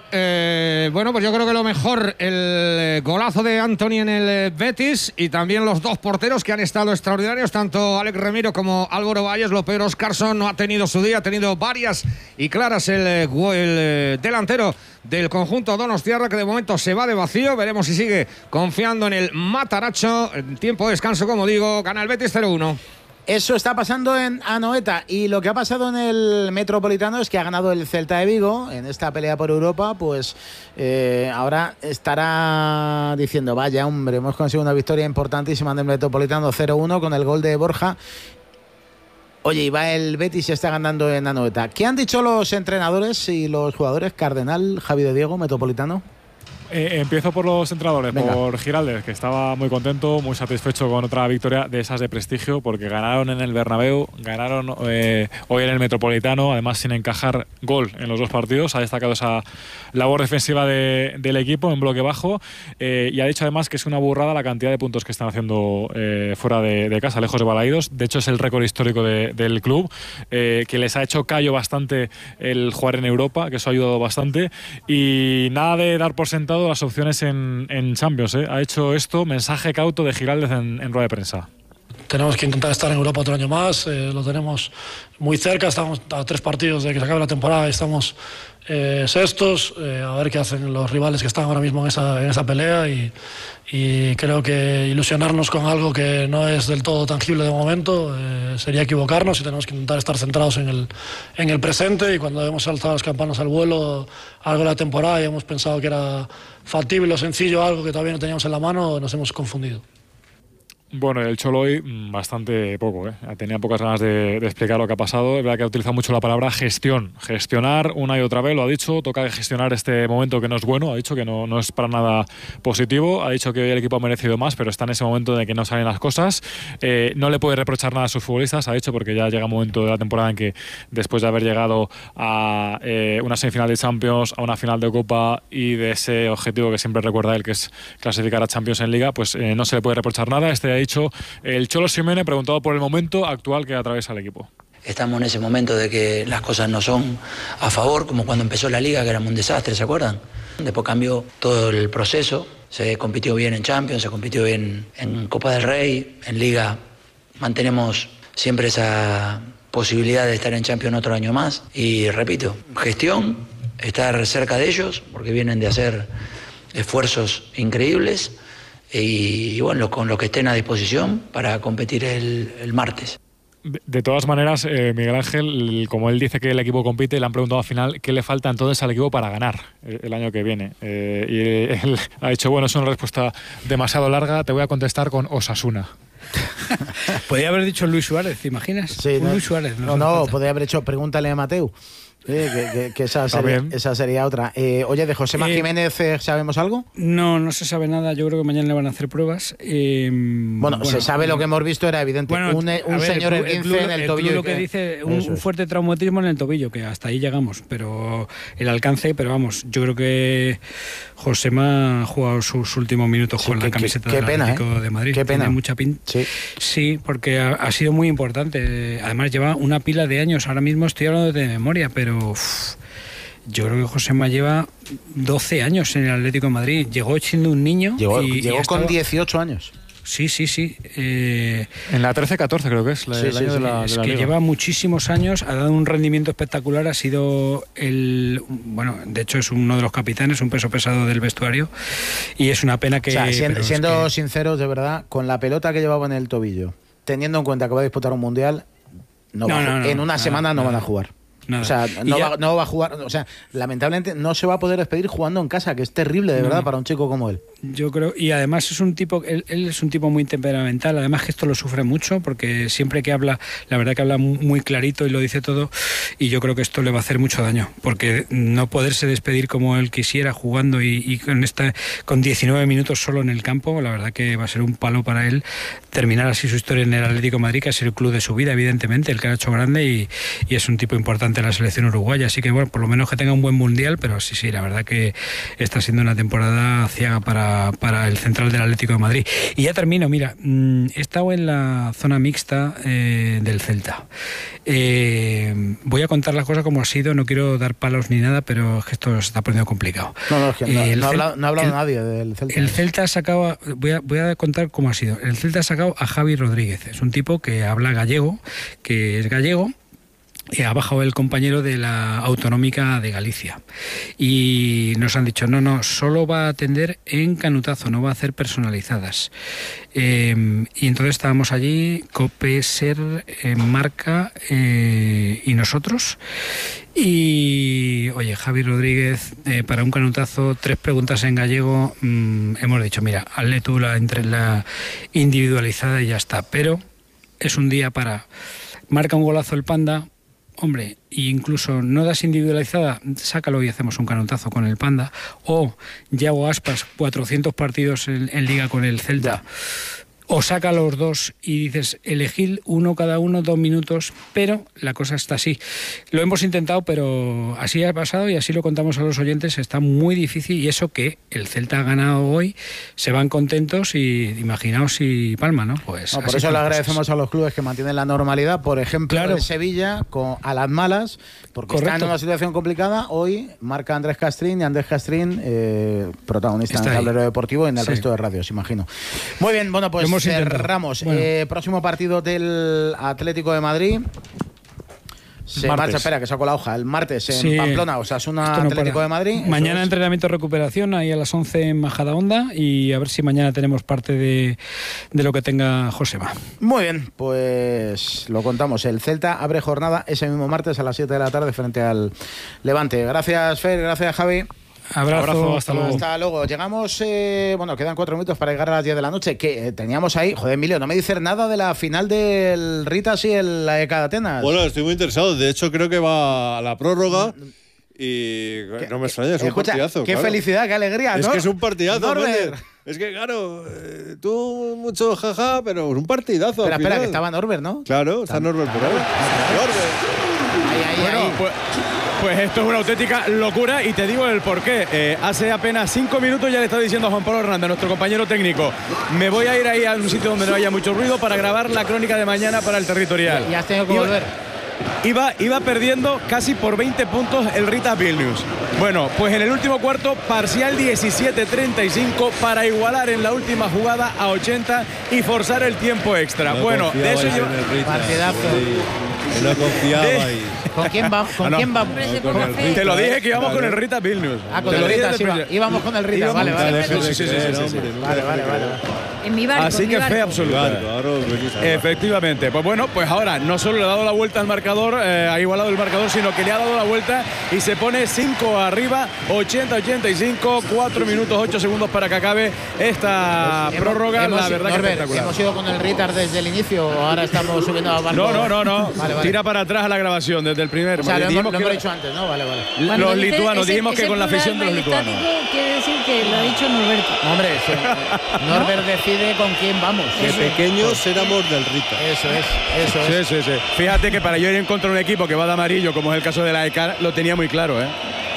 Eh, bueno, pues yo creo que lo mejor, el eh, golazo de Anthony en el eh, Betis y también los dos porteros que han estado extraordinarios, tanto Alex Remiro como Álvaro Valles. López Oscarson no ha tenido su día, ha tenido varias y claras el, eh, gu- el eh, delantero del conjunto donostiarra, que de momento se va de vacío. Veremos si sigue confiando en el Mataracho. En tiempo de descanso, como digo, gana el Betis cero uno. Eso está pasando en Anoeta, y lo que ha pasado en el Metropolitano es que ha ganado el Celta de Vigo en esta pelea por Europa. Pues eh, ahora estará diciendo, vaya hombre, hemos conseguido una victoria importantísima en el Metropolitano, cero uno con el gol de Borja. Oye, y va el Betis y está ganando en Anoeta. ¿Qué han dicho los entrenadores y los jugadores? Cardenal, Javi de Diego, Metropolitano. Eh, empiezo por los entrenadores, Venga. por Giraldez, que estaba muy contento, muy satisfecho con otra victoria de esas de prestigio, porque ganaron en el Bernabéu, ganaron eh, hoy en el Metropolitano, además sin encajar gol en los dos partidos. Ha destacado esa labor defensiva de, del equipo en bloque bajo, eh, y ha dicho además que es una burrada la cantidad de puntos que están haciendo eh, fuera de, de casa, lejos de Balaídos. De hecho, es el récord histórico de, del club, eh, que les ha hecho callo bastante el jugar en Europa, que eso ha ayudado bastante. Y nada de dar por sentado las opciones en, en Champions, ¿eh? Ha hecho esto, mensaje cauto de Giraldez en, en rueda de prensa. Tenemos que intentar estar en Europa otro año más, eh, lo tenemos muy cerca, estamos a tres partidos de que se acabe la temporada y estamos eh, sextos, eh, a ver qué hacen los rivales que están ahora mismo en esa, en esa pelea, y, y creo que ilusionarnos con algo que no es del todo tangible de momento eh, sería equivocarnos, y tenemos que intentar estar centrados en el, en el presente. Y cuando hemos saltado las campanas al vuelo algo de la temporada y hemos pensado que era factible o sencillo algo que todavía no teníamos en la mano, nos hemos confundido. Bueno, el Cholo hoy bastante poco, ¿eh? Tenía pocas ganas de, de explicar lo que ha pasado. Es verdad que ha utilizado mucho la palabra gestión. Gestionar una y otra vez, lo ha dicho. Toca gestionar este momento que no es bueno. Ha dicho que no, no es para nada positivo. Ha dicho que hoy el equipo ha merecido más, pero está en ese momento de que no salen las cosas. Eh, no le puede reprochar nada a sus futbolistas, ha dicho, porque ya llega un momento de la temporada en que, después de haber llegado a eh, una semifinal de Champions, a una final de Copa y de ese objetivo que siempre recuerda él, que es clasificar a Champions en Liga, pues eh, no se le puede reprochar nada. Este dicho el Cholo Simeone, preguntado por el momento actual que atraviesa el equipo. Estamos en ese momento de que las cosas no son a favor, como cuando empezó la Liga, que era un desastre, ¿se acuerdan? Después cambió todo el proceso, se compitió bien en Champions, se compitió bien en Copa del Rey, en Liga mantenemos siempre esa posibilidad de estar en Champions otro año más. Y repito, gestión, estar cerca de ellos, porque vienen de hacer esfuerzos increíbles, y, y bueno, con lo que estén a disposición para competir el, el martes. De, de todas maneras, eh, Miguel Ángel, como él dice que el equipo compite, le han preguntado al final qué le falta entonces al equipo para ganar el, el año que viene. Eh, y él ha dicho, bueno, es una respuesta demasiado larga, te voy a contestar con Osasuna. Podría haber dicho Luis Suárez, ¿te imaginas? Sí, no, Luis Suárez. No, no, no podría haber hecho pregúntale a Mateu. Eh, que, que, que esa, sería, esa sería otra. Eh, oye, de Josema eh, Jiménez, ¿sabemos algo? No, no se sabe nada. Yo creo que mañana le van a hacer pruebas. Eh, bueno, bueno, se sabe, lo que hemos visto era evidente. Bueno, un un ver, señor el, el, el en el, el tobillo. Lo que, que dice, un, un fuerte traumatismo en el tobillo, que hasta ahí llegamos. Pero el alcance, pero vamos, yo creo que Josema ha jugado sus últimos minutos sí, con que, la camiseta que, del pena, Atlético eh. de Madrid. Qué pena. Tiene mucha pinta. Sí. sí, porque ha, ha sido muy importante. Además, lleva una pila de años. Ahora mismo estoy hablando de memoria, pero... Uff, yo creo que Josema lleva doce años en el Atlético de Madrid. Llegó siendo un niño. Llegó, y, llegó y con dieciocho años. Sí, sí, sí. Eh, en la trece catorce creo que es. La, sí, el sí, año sí. de la, es de la que Liga. Lleva muchísimos años, ha dado un rendimiento espectacular. Ha sido el. Bueno, de hecho, es uno de los capitanes, un peso pesado del vestuario. Y es una pena que. O sea, siendo, siendo es que... sinceros, de verdad, con la pelota que llevaba en el tobillo, teniendo en cuenta que va a disputar un mundial, no, no, va, no, no en una nada, semana no nada. van a jugar. Nada. O sea, no va, no va a jugar, o sea, lamentablemente no se va a poder despedir jugando en casa, que es terrible de no. verdad para un chico como él. Yo creo, y además es un tipo, él, él es un tipo muy temperamental, además que esto lo sufre mucho, porque siempre que habla, la verdad que habla muy clarito y lo dice todo, y yo creo que esto le va a hacer mucho daño, porque no poderse despedir como él quisiera jugando y, y con esta, con diecinueve minutos solo en el campo, la verdad que va a ser un palo para él terminar así su historia en el Atlético de Madrid, que es el club de su vida, evidentemente, el que ha hecho grande, y, y es un tipo importante en la selección uruguaya, así que bueno, por lo menos que tenga un buen mundial, pero sí, sí, la verdad que está siendo una temporada ciega para, para el central del Atlético de Madrid. Y ya termino, mira, he estado en la zona mixta eh, del Celta. Eh, voy a contar las cosas como ha sido, no quiero dar palos ni nada, pero es que esto se está poniendo complicado. No, no, es que eh, no, no, Cel- ha, no ha hablado el, nadie del Celta. El Celta ha sacado, voy a, voy a contar cómo ha sido. El Celta ha sacado a Javi Rodríguez, es un tipo que habla gallego, que es gallego, ha bajado el compañero de la Autonómica de Galicia y nos han dicho no, no, solo va a atender en canutazo, no va a hacer personalizadas. Eh, y entonces estábamos allí, COPE, SER, eh, Marca eh, y nosotros. Y oye, Javi Rodríguez, eh, para un canutazo, tres preguntas en gallego, mmm, hemos dicho, mira, hazle tú la, entre la individualizada y ya está, pero es un día para... Marca un golazo el Panda, hombre, e incluso no das individualizada, sácalo y hacemos un canutazo con el Panda. O Yago Aspas, cuatrocientos partidos en, en Liga con el Celta. O saca los dos y dices, elegid uno cada uno, dos minutos, pero la cosa está así. Lo hemos intentado, pero así ha pasado y así lo contamos a los oyentes, está muy difícil y eso que el Celta ha ganado hoy, se van contentos y imaginaos si palma, ¿no? Pues no, por eso le agradecemos cosas. a los clubes que mantienen la normalidad, por ejemplo, claro. el Sevilla, con, a las malas, porque Correcto. está en una situación complicada, hoy marca Andrés Castrín y Andrés Castrín, eh, protagonista está en el tablero deportivo y en el sí. resto de radios, imagino. Muy bien, bueno, pues cerramos. Bueno. Eh, próximo partido del Atlético de Madrid. Se martes. marcha, espera, que saco la hoja. El martes en sí. Pamplona, Osasuna, no Atlético para. de Madrid. Mañana es. entrenamiento recuperación, ahí a las once en Majadahonda, y a ver si mañana tenemos parte de, de lo que tenga Josema. Muy bien, pues lo contamos. El Celta abre jornada ese mismo martes a las siete de la tarde frente al Levante. Gracias, Fer, gracias, Javi. Abrazo, Abrazo, hasta luego. Hasta luego. Llegamos, eh, bueno, quedan cuatro minutos para llegar a las diez de la noche. Que eh, teníamos ahí, joder, Emilio, no me dices nada de la final del Ritas y el la E C A de Atenas. Bueno, estoy muy interesado. De hecho, creo que va a la prórroga. Y ¿Qué? no me extraña, es un Escucha, partidazo. Qué claro. felicidad, qué alegría, ¿no? Es que es un partidazo, Norbert. Es que, claro, eh, tú mucho jaja, pero es un partidazo. Espera, al espera, final. que estaba Norbert, ¿no? Claro, está Norbert por ahí. Norbert. Ahí, ahí, bueno, ahí. Pues, pues esto es una auténtica locura y te digo el porqué. Eh, hace apenas cinco minutos ya le estaba diciendo a Juan Pablo Hernández, nuestro compañero técnico, me voy a ir ahí a un sitio donde no haya mucho ruido para grabar la crónica de mañana para el territorial. Y has tenido que volver. Iba, iba perdiendo casi por veinte puntos el Ritas Vilnius. Bueno, pues en el último cuarto, parcial diecisiete treinta y cinco para igualar en la última jugada a ochenta y forzar el tiempo extra. No bueno, de eso yo... Partidazo. Sí, no confiaba de... ahí. ¿Con quién, va, con ah, no. quién vamos? No, con Te Rita, lo dije que íbamos ¿vale? con el Ritas Vilnius. Ah, con el Ritas, iba, íbamos con el Ritas, vale, vale. Sí, sí, sí, sí, sí, sí. Vale, vale, vale. En mi barco, Así en que mi barco. fe absoluta. Efectivamente. Pues bueno, pues ahora no solo le ha dado la vuelta al marcador, eh, ha igualado el marcador, sino que le ha dado la vuelta y se pone cinco arriba, ochenta ochenta y cinco, cuatro minutos, ocho segundos para que acabe esta pues prórroga. Hemos, la verdad Norbert, que espectacular. ¿Hemos ido con el Ritas desde el inicio o ahora estamos subiendo a barco? No, no, no, no. Vale, vale. Tira para atrás a la grabación desde el primer. O sea, lo hemos, lo hemos que... dicho antes, ¿no? Vale, vale. Cuando los dice lituanos, ese, dijimos ese que con la afición de los lituanos. Quiere decir que lo ha dicho Norberto. Hombre, sí. Norbert decide con quién vamos. De pequeños éramos del Rita. Eso es, eso es. Sí, sí, sí. Fíjate que para yo ir en contra de un equipo que va de amarillo, como es el caso de la E C A, lo tenía muy claro, ¿eh?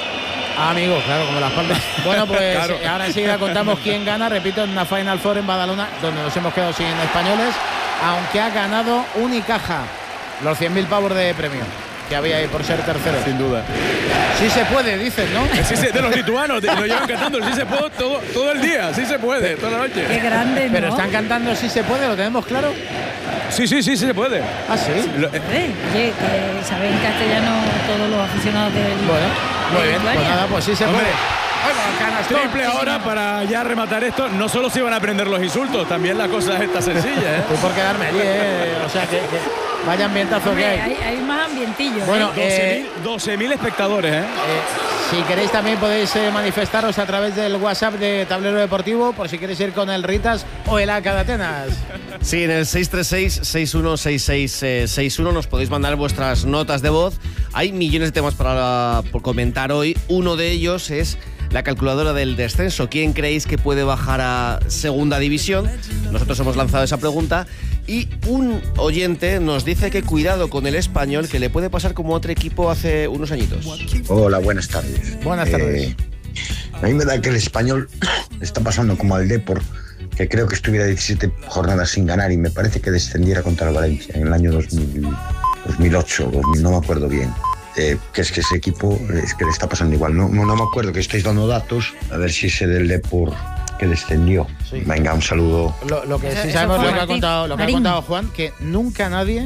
Ah, amigo, claro, como las palmas. Bueno, pues Claro. ahora enseguida contamos quién gana. Repito, en una Final Four en Badalona, donde nos hemos quedado sin españoles, aunque ha ganado Unicaja los cien mil pavos de premio que había ahí por ser tercero. Sin duda. Sí se puede, dicen, ¿no? Sí se, de los lituanos, de, lo llevan cantando, sí se puede todo, todo el día, sí se puede, toda la noche. Qué grande, ¿no? Pero están cantando sí se puede, ¿lo tenemos claro? Sí, sí, sí, sí se puede. Ah, sí. Lo, eh, Oye, que saben castellano todos los aficionados del. Bueno, muy de bien, pues Lituania. nada, pues sí se Hombre, puede. Bueno, canastón. triple ahora para ya rematar esto. No solo se iban a aprender los insultos, también la cosa es esta sencilla, ¿eh? Estoy por quedarme allí, ¿eh? O sea, que, que vaya ambientazo Hombre, que hay. hay. Hay más ambientillo. Bueno, ¿eh? doce mil espectadores, ¿eh? Eh, si queréis también podéis eh, manifestaros a través del WhatsApp de Tablero Deportivo por si queréis ir con el Ritas o el A C A de Atenas. Sí, en el seis tres seis, seis uno seis seis seis uno nos podéis mandar vuestras notas de voz. Hay millones de temas para por comentar hoy. Uno de ellos es la calculadora del descenso. ¿Quién creéis que puede bajar a segunda división? Nosotros hemos lanzado esa pregunta y un oyente nos dice que cuidado con el Español, que le puede pasar como otro equipo hace unos añitos. Hola, buenas tardes. Buenas tardes. Eh, a mí me da que el Español está pasando como al Depor, que creo que estuviera diecisiete jornadas sin ganar y me parece que descendiera contra el Valencia en el año dos mil, dos mil ocho, dos mil, no me acuerdo bien. Eh, que es que ese equipo es que le está pasando igual. No, no, no me acuerdo, que estáis dando datos, a ver si ese del Depor que descendió. Sí. Venga, un saludo. Lo, lo que Eso- sí eso sabemos fue lo que ha Martín. contado, lo que ha Marín. contado Juan, que nunca nadie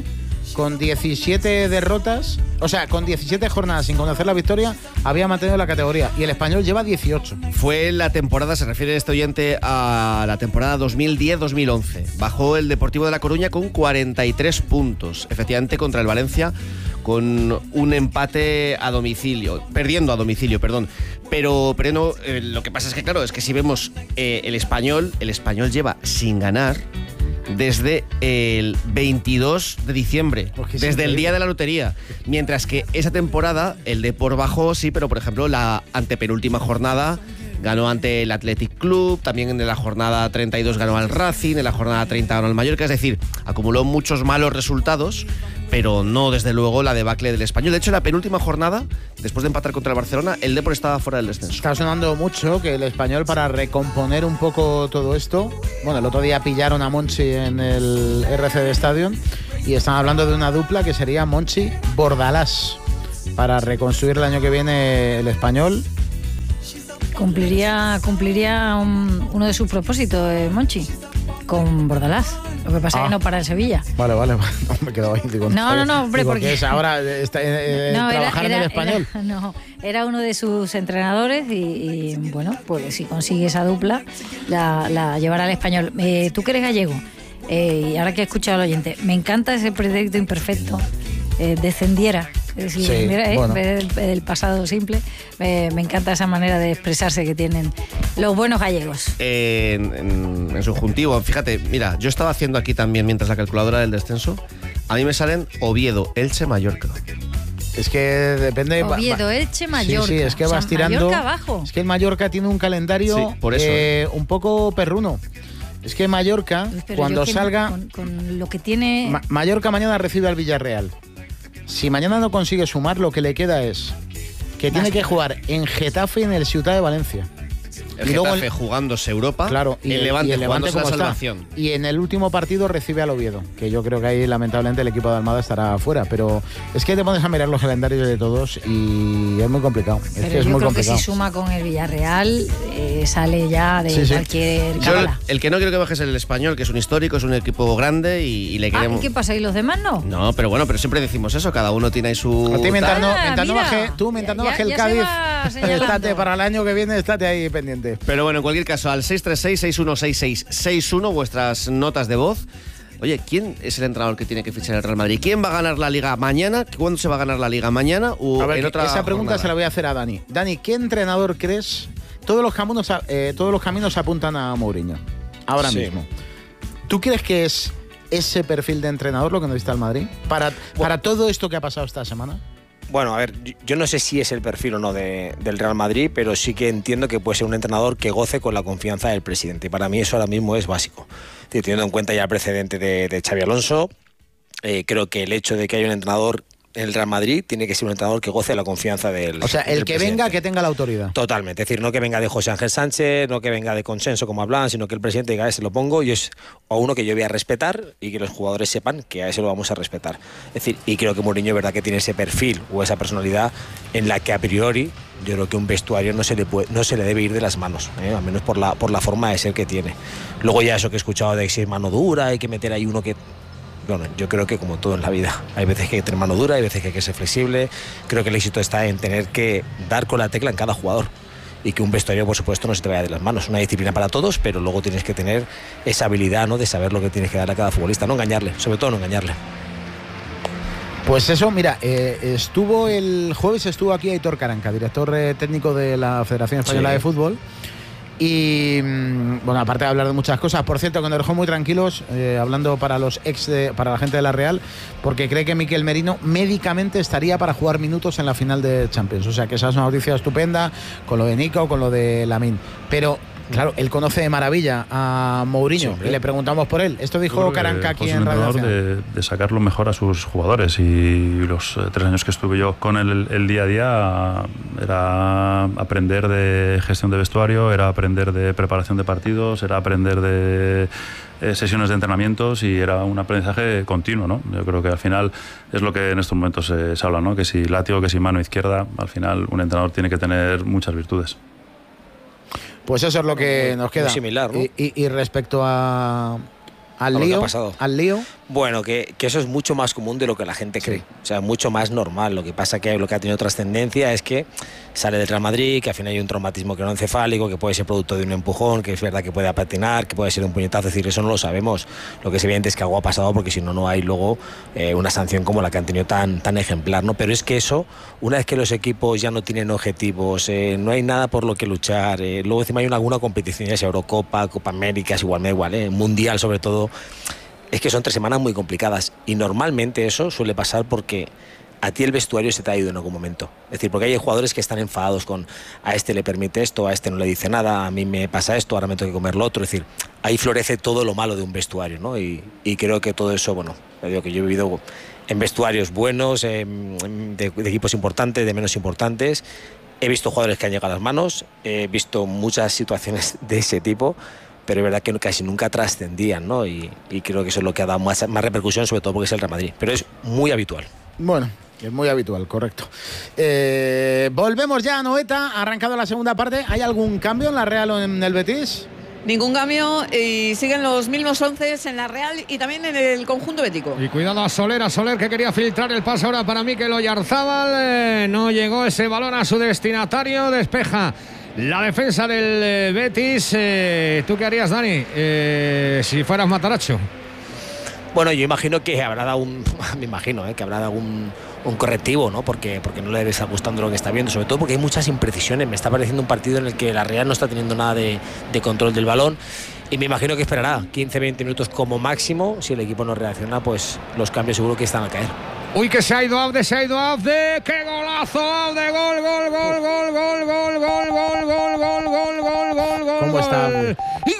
con diecisiete derrotas, o sea, con diecisiete jornadas sin conocer la victoria, había mantenido la categoría. Y el Español lleva dieciocho. Fue la temporada, se refiere este oyente a la temporada dos mil diez dos mil once. Bajó el Deportivo de La Coruña con cuarenta y tres puntos, efectivamente contra el Valencia, con un empate a domicilio, perdiendo a domicilio, perdón. Pero, pero no, eh, lo que pasa es que, claro, es que si vemos eh, el Español, el Español lleva sin ganar desde el veintidós de diciembre, desde el día de la lotería. Mientras que esa temporada el Depor bajó, sí, pero por ejemplo la antepenúltima jornada ganó ante el Athletic Club, también en la jornada treinta y dos ganó al Racing, en la jornada treinta ganó al Mallorca, es decir, acumuló muchos malos resultados, pero no desde luego la debacle del Español. De hecho, en la penúltima jornada, después de empatar contra el Barcelona, el Depor estaba fuera del descenso. Está sonando mucho que el Español, para recomponer un poco todo esto, bueno, el otro día pillaron a Monchi en el R C D Stadium y están hablando de una dupla que sería Monchi-Bordalás para reconstruir el año que viene el Español. Cumpliría, cumpliría un, uno de sus propósitos, eh, Monchi, con Bordalás. Lo que pasa es Ah. que no para el Sevilla. Vale, vale, no me quedo ahí. Digo, No, no, no, hombre, digo, porque- ¿qué es ahora está, eh, No, era- trabajar era- en el Español? era- no, era uno de sus entrenadores y, y, bueno, pues si consigue esa dupla, la, la llevará al Español. Eh, tú que eres gallego, eh, y ahora que he escuchado al oyente, me encanta ese proyecto imperfecto, eh, descendiera. Es decir, Sí, mira, eh, bueno. el, el pasado simple, me, me encanta esa manera de expresarse que tienen los buenos gallegos. En, en, en subjuntivo, fíjate, mira, yo estaba haciendo aquí también, mientras la calculadora del descenso, a mí me salen Oviedo, Elche, Mallorca. Es que depende. va- Oviedo, va- Elche, Mallorca. Sí, sí, es que O sea, vas tirando. Mallorca abajo. Es que el Mallorca tiene un calendario Sí, por eso. eh, un poco perruno. Es que Mallorca, Pero cuando yo que salga. Con, con lo que tiene. Ma- Mallorca mañana recibe al Villarreal. Si mañana no consigue sumar, lo que le queda es que tiene que jugar en Getafe y en el Ciutat de Valencia. El Y luego Getafe el- jugándose Europa, Claro, y el Levante, y el Levante jugándose la como está. salvación. Y en el último partido recibe al Oviedo, que yo creo que ahí lamentablemente el equipo de Almada estará fuera. Pero es que te pones a mirar los calendarios de todos y es muy complicado. Es Pero que es yo muy creo complicado. que si suma con el Villarreal, eh, sale ya de Sí, sí. cualquier Yo, cábala. el que no quiero que baje es el Español, que es un histórico, es un equipo grande y, y le Ah, queremos. ¿y qué pasa? ¿Y los demás no? No, pero bueno, pero siempre decimos eso, cada uno tiene ahí su. A ti mientras no, Ah, mientras no mira. baje, tú mientras no Ya- baje el ya se Cádiz, va señalando. estate para el año que viene, estate ahí pendiente. Pero bueno, en cualquier caso, al seis tres seis, seis uno seis seis seis uno, vuestras notas de voz. Oye, ¿quién es el entrenador que tiene que fichar el Real Madrid? ¿Quién va a ganar la Liga mañana? ¿Cuándo se va a ganar la Liga mañana? ¿O A ver, en que otra esa pregunta jornada? se la voy a hacer a Dani. Dani, ¿qué entrenador crees? Todos los caminos, a- eh, todos los caminos apuntan a Mourinho, ahora Sí. mismo. ¿Tú crees que es ese perfil de entrenador lo que necesita el Madrid? Para, para todo esto que ha pasado esta semana. Bueno, a ver, yo- yo no sé si es el perfil o no de- del Real Madrid, pero sí que entiendo que puede ser un entrenador que goce con la confianza del presidente. Y para mí eso ahora mismo es básico. Es decir, teniendo en cuenta ya el precedente de, de Xabi Alonso, eh, creo que el hecho de que haya un entrenador en el Real Madrid tiene que ser un entrenador que goce de la confianza del O sea, el del que presidente. venga, que tenga la autoridad. Totalmente, es decir, no que venga de José Ángel Sánchez, no que venga de consenso como hablan, sino que el presidente diga, a ese lo pongo y es a uno que yo voy a respetar y que los jugadores sepan que a ese lo vamos a respetar. Es decir, y creo que Mourinho es verdad que tiene ese perfil o esa personalidad en la que a priori yo creo que un vestuario no se le puede, no se le debe ir de las manos, ¿eh? Al menos por la, por la forma de ser que tiene. Luego ya eso que he escuchado de que si es mano dura, hay que meter ahí uno que... Bueno, yo creo que como todo en la vida, hay veces que hay que tener mano dura, hay veces que hay que ser flexible. Creo que el éxito está en tener que dar con la tecla en cada jugador y que un vestuario, por supuesto, no se te vaya de las manos. Una disciplina para todos, pero luego tienes que tener esa habilidad, ¿no?, de saber lo que tienes que dar a cada futbolista, no engañarle, sobre todo no engañarle. Pues eso, mira, eh, estuvo el jueves estuvo aquí Aitor Caranca, director eh, técnico de la Federación Española Sí. de Fútbol. Y mm, bueno, aparte de hablar de muchas cosas, por cierto, que nos dejó muy tranquilos, eh, hablando para los ex de- para la gente de la Real, porque cree que Miquel Merino médicamente estaría para jugar minutos en la final de Champions. O sea que esa es una noticia estupenda, con lo de Nico, con lo de Lamine. Pero claro, él conoce de maravilla a Mourinho, Sí, hombre. y le preguntamos por él. Esto dijo Yo creo que Caranca aquí José es en un Radio entrenador Nacional. de, de sacar lo mejor a sus jugadores, y los eh, tres años que estuve yo con él el, el día a día era aprender de gestión de vestuario, era aprender de preparación de partidos, era aprender de eh, sesiones de entrenamientos, y era un aprendizaje continuo, ¿no? Yo creo que al final es lo que en estos momentos se, se habla, ¿no? Que si látigo, que si mano izquierda, al final un entrenador tiene que tener muchas virtudes. Pues eso es lo que nos queda. similar, ¿no? y, y- y respecto a, al a lío, lo que ha pasado. al lío. Bueno, que, que eso es mucho más común de lo que la gente cree. Sí. O sea, mucho más normal. Lo que pasa que lo que ha tenido trascendencia es que sale del Real Madrid, que al final hay un traumatismo craneoencefálico, que puede ser producto de un empujón, que es verdad que puede patinar, que puede ser un puñetazo. Es decir, eso no lo sabemos. Lo que es evidente es que algo ha pasado, porque si no, no hay luego eh, una sanción como la que han tenido tan, tan ejemplar, ¿no? Pero es que eso, una vez que los equipos ya no tienen objetivos, eh, no hay nada por lo que luchar, eh, luego encima hay una, alguna competición, ya sea Eurocopa, Copa América, es igual, me da igual, eh, Mundial sobre todo. Es que son tres semanas muy complicadas y normalmente eso suele pasar porque a ti el vestuario se te ha ido en algún momento. Es decir, porque hay jugadores que están enfadados con a este le permite esto, a este no le dice nada, a mí me pasa esto, ahora me tengo que comer lo otro. Es decir, ahí florece todo lo malo de un vestuario, ¿no? Y, y creo que todo eso, bueno, digo que yo he vivido en vestuarios buenos, eh, de, de equipos importantes, de menos importantes. He visto jugadores que han llegado a las manos, he visto muchas situaciones de ese tipo, pero es verdad que casi nunca trascendían, ¿no? Y, y creo que eso es lo que ha dado más, más repercusión, sobre todo porque es el Real Madrid. Pero es muy habitual. Bueno, es muy habitual, correcto. Eh, volvemos ya a Noeta, ha arrancado la segunda parte. ¿Hay algún cambio en la Real o en el Betis? Ningún cambio y siguen los mismos once en la Real y también en el conjunto bético. Y cuidado a Soler, a Soler que quería filtrar el pase ahora para Mikel Oyarzábal. Eh, no llegó ese balón a su destinatario, despeja la defensa del eh, Betis. Eh, ¿Tú qué harías, Dani, eh, si fueras Mataracho? Bueno, yo imagino que habrá dado un, me imagino eh, que habrá dado un, un correctivo, ¿no? Porque, porque no le debe estar gustando lo que está viendo, sobre todo porque hay muchas imprecisiones. Me está pareciendo un partido en el que la Real no está teniendo nada de, de control del balón y me imagino que esperará quince a veinte minutos como máximo. Si el equipo no reacciona, pues los cambios seguro que están a caer. Uy, que se ha ido Abde, se ha ido Abde. ¡Qué golazo, Abde! Gol, gol, gol, gol, gol, gol, gol, gol, gol, gol, gol, gol, gol, gol. ¿Cómo está Abde? ¡Y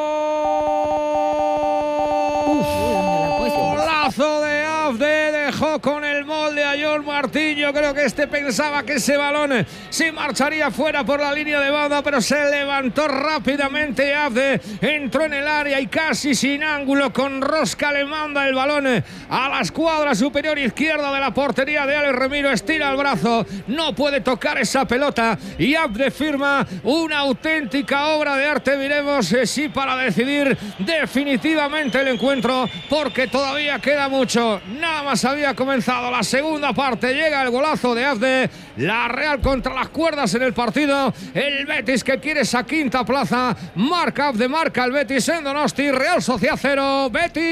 gol! Golazo de Abde, dejó con el molde a John Martín. Yo creo que este pensaba que ese balón se marcharía fuera por la línea de banda, pero se levantó rápidamente Abde, entró en el área y casi sin ángulo con rosca le manda el balón a la escuadra superior izquierda de la portería de Alex Remiro. Estira el brazo, no puede tocar esa pelota y Abde firma una auténtica obra de arte. Miremos eh, si para decidir definitivamente el encuentro, porque todavía queda mucho. Nada más había comenzado la segunda parte, llega el golazo de Abde. La Real contra las cuerdas en el partido. El Betis que quiere esa quinta plaza. Marca Abde, marca el Betis en Donosti. Real Sociedad cero,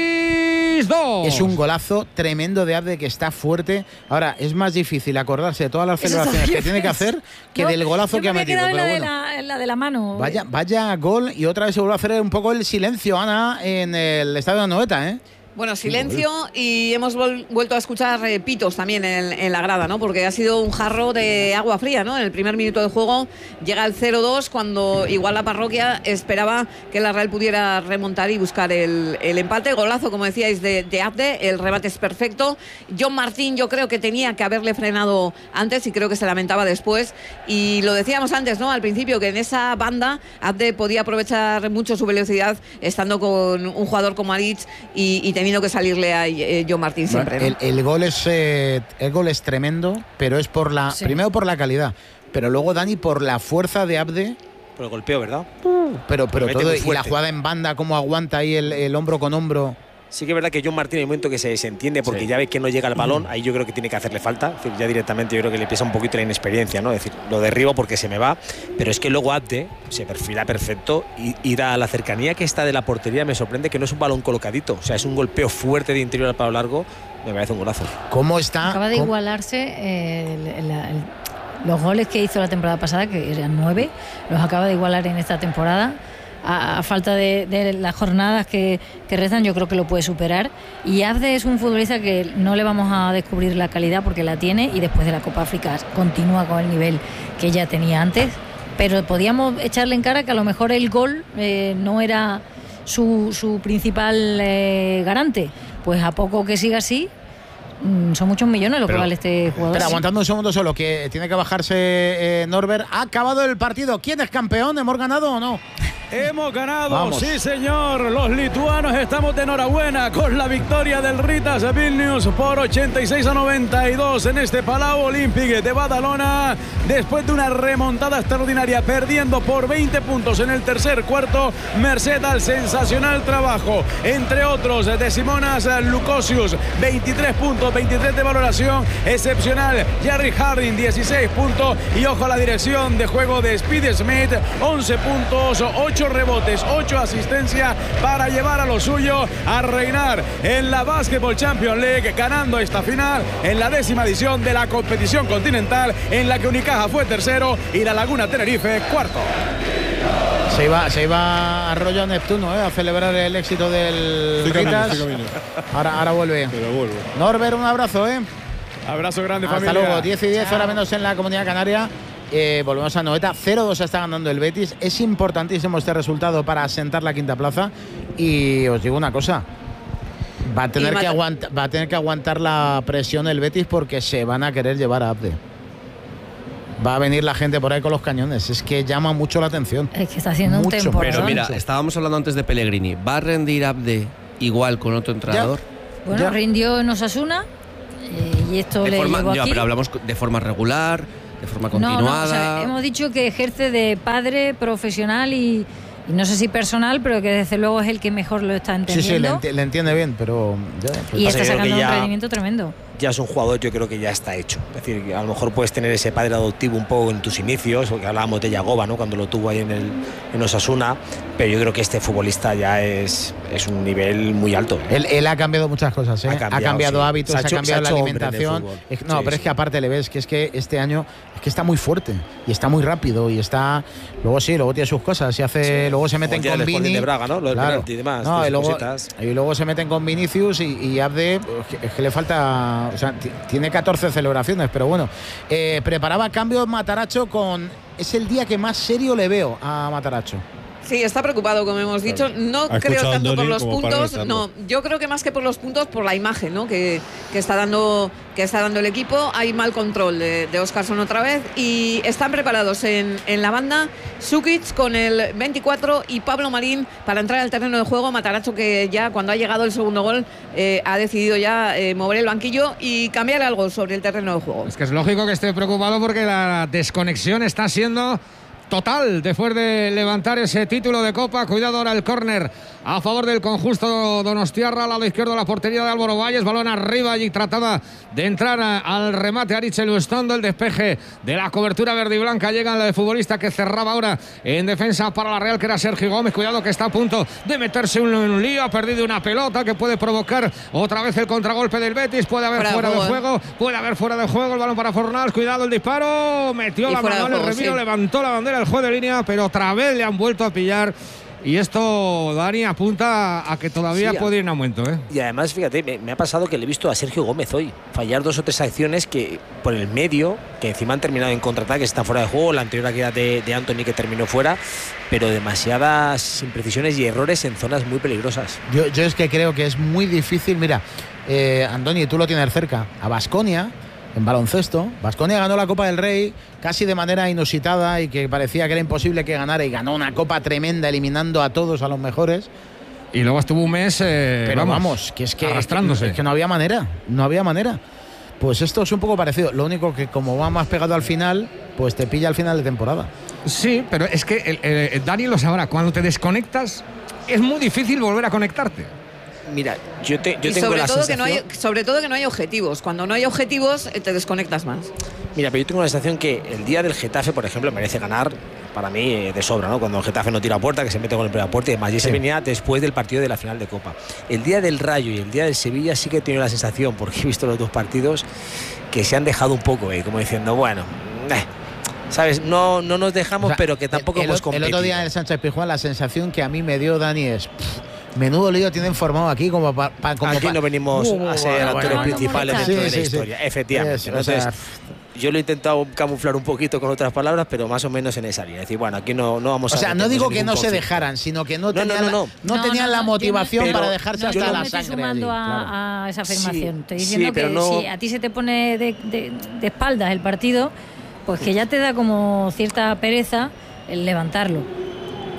Betis dos. Es un golazo tremendo de Abde, que está fuerte. Ahora, es más difícil acordarse de todas las celebraciones que tiene que hacer que yo, del golazo que ha metido. Pero la, bueno. de la, la de la mano. Vaya, vaya gol, y otra vez se vuelve a hacer un poco el silencio, Ana, en el estadio de Noeta, ¿eh? Bueno, silencio y hemos vol- vuelto a escuchar eh, pitos también en, en la grada, ¿no? Porque ha sido un jarro de agua fría, ¿no? En el primer minuto de juego llega el cero dos cuando igual la parroquia esperaba que la Real pudiera remontar y buscar el, el empate. Golazo, como decíais, de, de Abde, el remate es perfecto. John Martín yo creo que tenía que haberle frenado antes y creo que se lamentaba después. Y lo decíamos antes, ¿no? Al principio, que en esa banda Abde podía aprovechar mucho su velocidad estando con un jugador como Aritz y, y teniendo que salirle a eh, John Martín siempre, ¿no? el, el gol es eh, el gol es tremendo, pero es por la sí. primero por la calidad, pero luego, Dani, por la fuerza de Abde. Por el golpeo, ¿verdad? Pero, pero todo, y la jugada en banda, cómo aguanta ahí el, el hombro con hombro. Sí que es verdad que John Martín en el momento que se desentiende porque sí. ya ve que no llega el balón, ahí yo creo que tiene que hacerle falta. Es decir, ya directamente yo creo que le pesa un poquito la inexperiencia, ¿no? Es decir, lo derribo porque se me va, pero es que luego Abde se perfila perfecto y ir a la cercanía que está de la portería. Me sorprende que no es un balón colocadito, o sea, es un golpeo fuerte de interior al palo largo. Me parece un golazo. ¿Cómo está? Acaba de ¿Cómo? igualarse eh, el, el, el, los goles que hizo la temporada pasada, que eran nueve, los acaba de igualar en esta temporada. A, a falta de, de las jornadas que, que restan, yo creo que lo puede superar. Y Abde es un futbolista que no le vamos a descubrir la calidad porque la tiene, y después de la Copa África continúa con el nivel que ya tenía antes, pero podíamos echarle en cara que a lo mejor el gol eh, no era su, su principal eh, garante. Pues a poco que siga así, son muchos millones lo pero, que vale este jugador. Pero aguantando un segundo solo, que tiene que bajarse eh, Norbert. ¿Ha acabado el partido? ¿Quién es campeón? ¿Hemos ganado o no? Hemos ganado, Vamos. sí señor. Los lituanos estamos de enhorabuena con la victoria del Ritas Vilnius por ochenta y seis a noventa y dos en este Palau Olímpic de Badalona. Después de una remontada extraordinaria, perdiendo por veinte puntos en el tercer cuarto, merced al sensacional trabajo, entre otros, de Simonas Lukosius, veintitrés puntos, veintitrés de valoración excepcional. Jerry Harding, dieciséis puntos. Y ojo a la dirección de juego de Speedy Smith, once puntos, ocho rebotes, ocho asistencias para llevar a lo suyo a reinar en la Basketball Champions League, ganando esta final en la décima edición de la competición continental, en la que Unicaja fue tercero y la Laguna Tenerife cuarto. Se iba, se iba a Arroyo Neptuno, ¿eh? A celebrar el éxito del Ritas. Ahora, ahora vuelve. Pero vuelvo. Norbert, un abrazo, ¿eh? Abrazo grande, Hasta familia. luego. diez y diez, Chao. hora menos en la Comunidad Canaria. Eh, volvemos a Noeta. cero dos está ganando el Betis. Es importantísimo este resultado para asentar la quinta plaza. Y os digo una cosa. Va a tener, que, aguanta, va a tener que aguantar la presión el Betis, porque se van a querer llevar a Abde. Va a venir la gente por ahí con los cañones. Es que llama mucho la atención. Es que está haciendo mucho, un temporada. Pero mira, estábamos hablando antes de Pellegrini. ¿Va a rendir Abde igual con otro entrenador? Ya. Bueno, ya. rindió en Osasuna eh, y esto de le forma, llegó ya, aquí. pero hablamos de forma regular, de forma continuada. No, no, o sea, hemos dicho que ejerce de padre profesional y, y no sé si personal, pero que desde luego es el que mejor lo está entendiendo. Sí, sí, le, enti le entiende bien, pero... Ya, pues y está sacando ya, un rendimiento tremendo. Ya es un jugador, yo creo que ya está hecho. Es decir, que a lo mejor puedes tener ese padre adoptivo un poco en tus inicios, porque hablábamos de Yagoba, ¿no? Cuando lo tuvo ahí en, el, en Osasuna, pero yo creo que este futbolista ya es, es un nivel muy alto. Él, él ha cambiado muchas cosas, ¿eh? Ha cambiado, ha cambiado sí. hábitos, ha, hecho, ha cambiado la alimentación. Es, no, sí, pero sí. es que aparte le ves que es que este año es que está muy fuerte y está muy rápido y está... Luego sí, luego tiene sus cosas y hace... Sí. Luego se meten con Vini. De Braga, ¿no? Lo del claro. y demás. No, y, luego, y luego se meten con Vinicius y, y Abde, es que le falta... O sea, tiene catorce celebraciones, pero bueno. Eh, preparaba cambios Mataracho con... Es el día que más serio le veo a Mataracho. Sí, está preocupado, como hemos dicho. No creo tanto por los puntos. No, yo creo que más que por los puntos, por la imagen, ¿no? Que, que está dando que está dando el equipo. Hay mal control de, de Óscarson otra vez. Y están preparados en, en la banda Sukic con el veinticuatro y Pablo Marín para entrar al terreno de juego. Mataracho, que ya cuando ha llegado el segundo gol eh, ha decidido ya eh, mover el banquillo y cambiar algo sobre el terreno de juego. Es que es lógico que esté preocupado porque la desconexión está siendo total después de levantar ese título de Copa. Cuidado ahora el córner a favor del conjunto donostiarra, al lado izquierdo de la portería de Álvaro Valles, balón arriba y trataba de entrar al remate Aritz Lustondo, el despeje de la cobertura verde y blanca, llega el futbolista que cerraba ahora en defensa para la Real, que era Sergio Gómez. Cuidado que está a punto de meterse en un lío, ha perdido una pelota que puede provocar otra vez el contragolpe del Betis, puede haber fuera, fuera de juego, juego puede haber fuera de juego, el balón para Fornals, cuidado el disparo, metió y la mano en el remiro, sí. levantó la bandera el juez de línea, pero otra vez le han vuelto a pillar. Y esto, Dani, apunta a que todavía sí, puede ir en aumento, ¿eh? Y además, fíjate, me, me ha pasado que le he visto a Sergio Gómez hoy fallar dos o tres acciones que por el medio, que encima han terminado en contraataque, están fuera de juego. La anterior aquella de, de Anthony, que terminó fuera, pero demasiadas imprecisiones y errores en zonas muy peligrosas. Yo, yo es que creo que es muy difícil. Mira, eh, Andoni, tú lo tienes cerca. A Baskonia, en baloncesto, Baskonia ganó la Copa del Rey casi de manera inusitada y que parecía que era imposible que ganara, y ganó una copa tremenda eliminando a todos, a los mejores. Y luego estuvo un mes eh, pero vamos, vamos, que es que arrastrándose. Es que no había manera, no había manera. Pues esto es un poco parecido, lo único que como va más pegado al final, pues te pilla al final de temporada. Sí, pero es que el, el, el Dani lo sabrá, cuando te desconectas es muy difícil volver a conectarte. Mira, yo, te, yo y tengo sobre la todo sensación... que no hay, sobre todo que no hay objetivos. Cuando no hay objetivos, te desconectas más. Mira, pero yo tengo la sensación que el día del Getafe, por ejemplo, merece ganar para mí de sobra, ¿no? Cuando el Getafe no tira a puerta, que se mete con el primer puerta y demás. Y ese sí. venía después del partido de la final de Copa. El día del Rayo y el día del Sevilla sí que he tenido la sensación, porque he visto los dos partidos, que se han dejado un poco, ¿eh? Como diciendo, bueno... Eh. ¿Sabes? No, no nos dejamos, o sea, pero que tampoco el, hemos competido. El otro día en el Sánchez Pizjuán, la sensación que a mí me dio, Dani, es... Pff, menudo lío tienen formado aquí como para... Pa, aquí pa, no venimos uh, a ser actores bueno, principales dentro sí, de la sí, historia, sí. efectivamente. Es, Entonces, o sea, yo lo he intentado camuflar un poquito con otras palabras, pero más o menos en esa línea. Es decir, bueno, aquí no, no vamos a... O sea, no digo que no conflicto. se dejaran, sino que no, no, tenían, no, no, no. no tenían no, la motivación para dejarse no, hasta no la me sangre. Estoy sumando allí, a, claro. a esa afirmación. Sí, estoy diciendo sí, que no... si a ti se te pone de, de, de espaldas el partido, pues que ya te da como cierta pereza el levantarlo.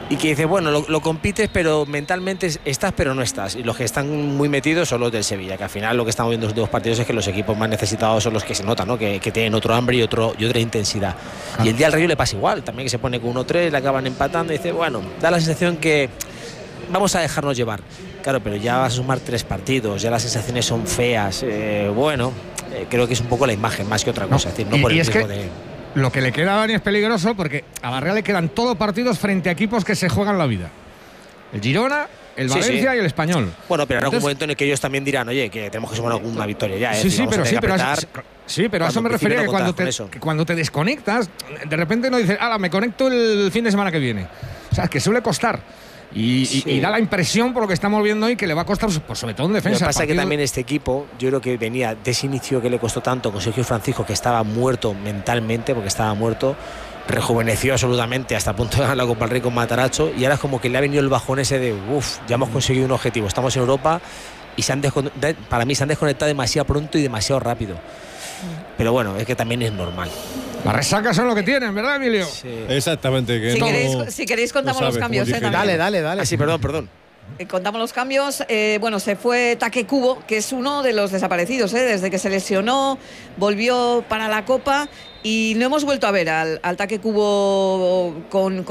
y que dices, bueno, lo, lo compites, pero mentalmente estás, pero no estás. Y los que están muy metidos son los del Sevilla, que al final lo que estamos viendo en los dos partidos es que los equipos más necesitados son los que se notan, ¿no? Que, que tienen otro hambre y, otro, y otra intensidad. Ah. Y el día del Rayo le pasa igual, también que se pone con uno tres, le acaban empatando y dice, bueno, da la sensación que vamos a dejarnos llevar. Claro, pero ya vas a sumar tres partidos, ya las sensaciones son feas. Eh, bueno, eh, creo que es un poco la imagen más que otra cosa. No. Es decir, no y, por el y es riesgo que... de... Lo que le queda a Dani es peligroso porque a la Real le quedan todos partidos frente a equipos que se juegan la vida. El Girona, el Valencia sí, sí. y el Español. Bueno, pero en algún momento en el que ellos también dirán, oye, que tenemos que sumar alguna victoria ya. ¿eh? Sí, sí, pero sí, pero a, sí, pero a eso me refería, no que, cuando te, que cuando te desconectas, de repente no dices, ala, me conecto el fin de semana que viene. O sea, es que suele costar. Y, sí. y, y da la impresión, por lo que estamos viendo hoy, que le va a costar, pues, sobre todo en defensa. Lo que pasa es que también este equipo, yo creo que venía de ese inicio que le costó tanto con Sergio Francisco, que estaba muerto mentalmente, porque estaba muerto, rejuveneció absolutamente hasta el punto de ganar la Copa del Rey con Mataracho, y ahora es como que le ha venido el bajón ese de, uff, ya hemos conseguido un objetivo, estamos en Europa, y se han para mí se han desconectado demasiado pronto y demasiado rápido. Pero bueno, es que también es normal. Las resacas son lo que tienen, ¿verdad, Emilio? Sí. Exactamente. Que si, no, queréis, si queréis contamos no los cambios. Eh, dale, dale, dale. Ah, sí, perdón, perdón. Eh, contamos los cambios. Eh, bueno, se fue Taque Kubo, que es uno de los desaparecidos, eh, desde que se lesionó, volvió para la Copa y no hemos vuelto a ver al, al Taque Kubo con, con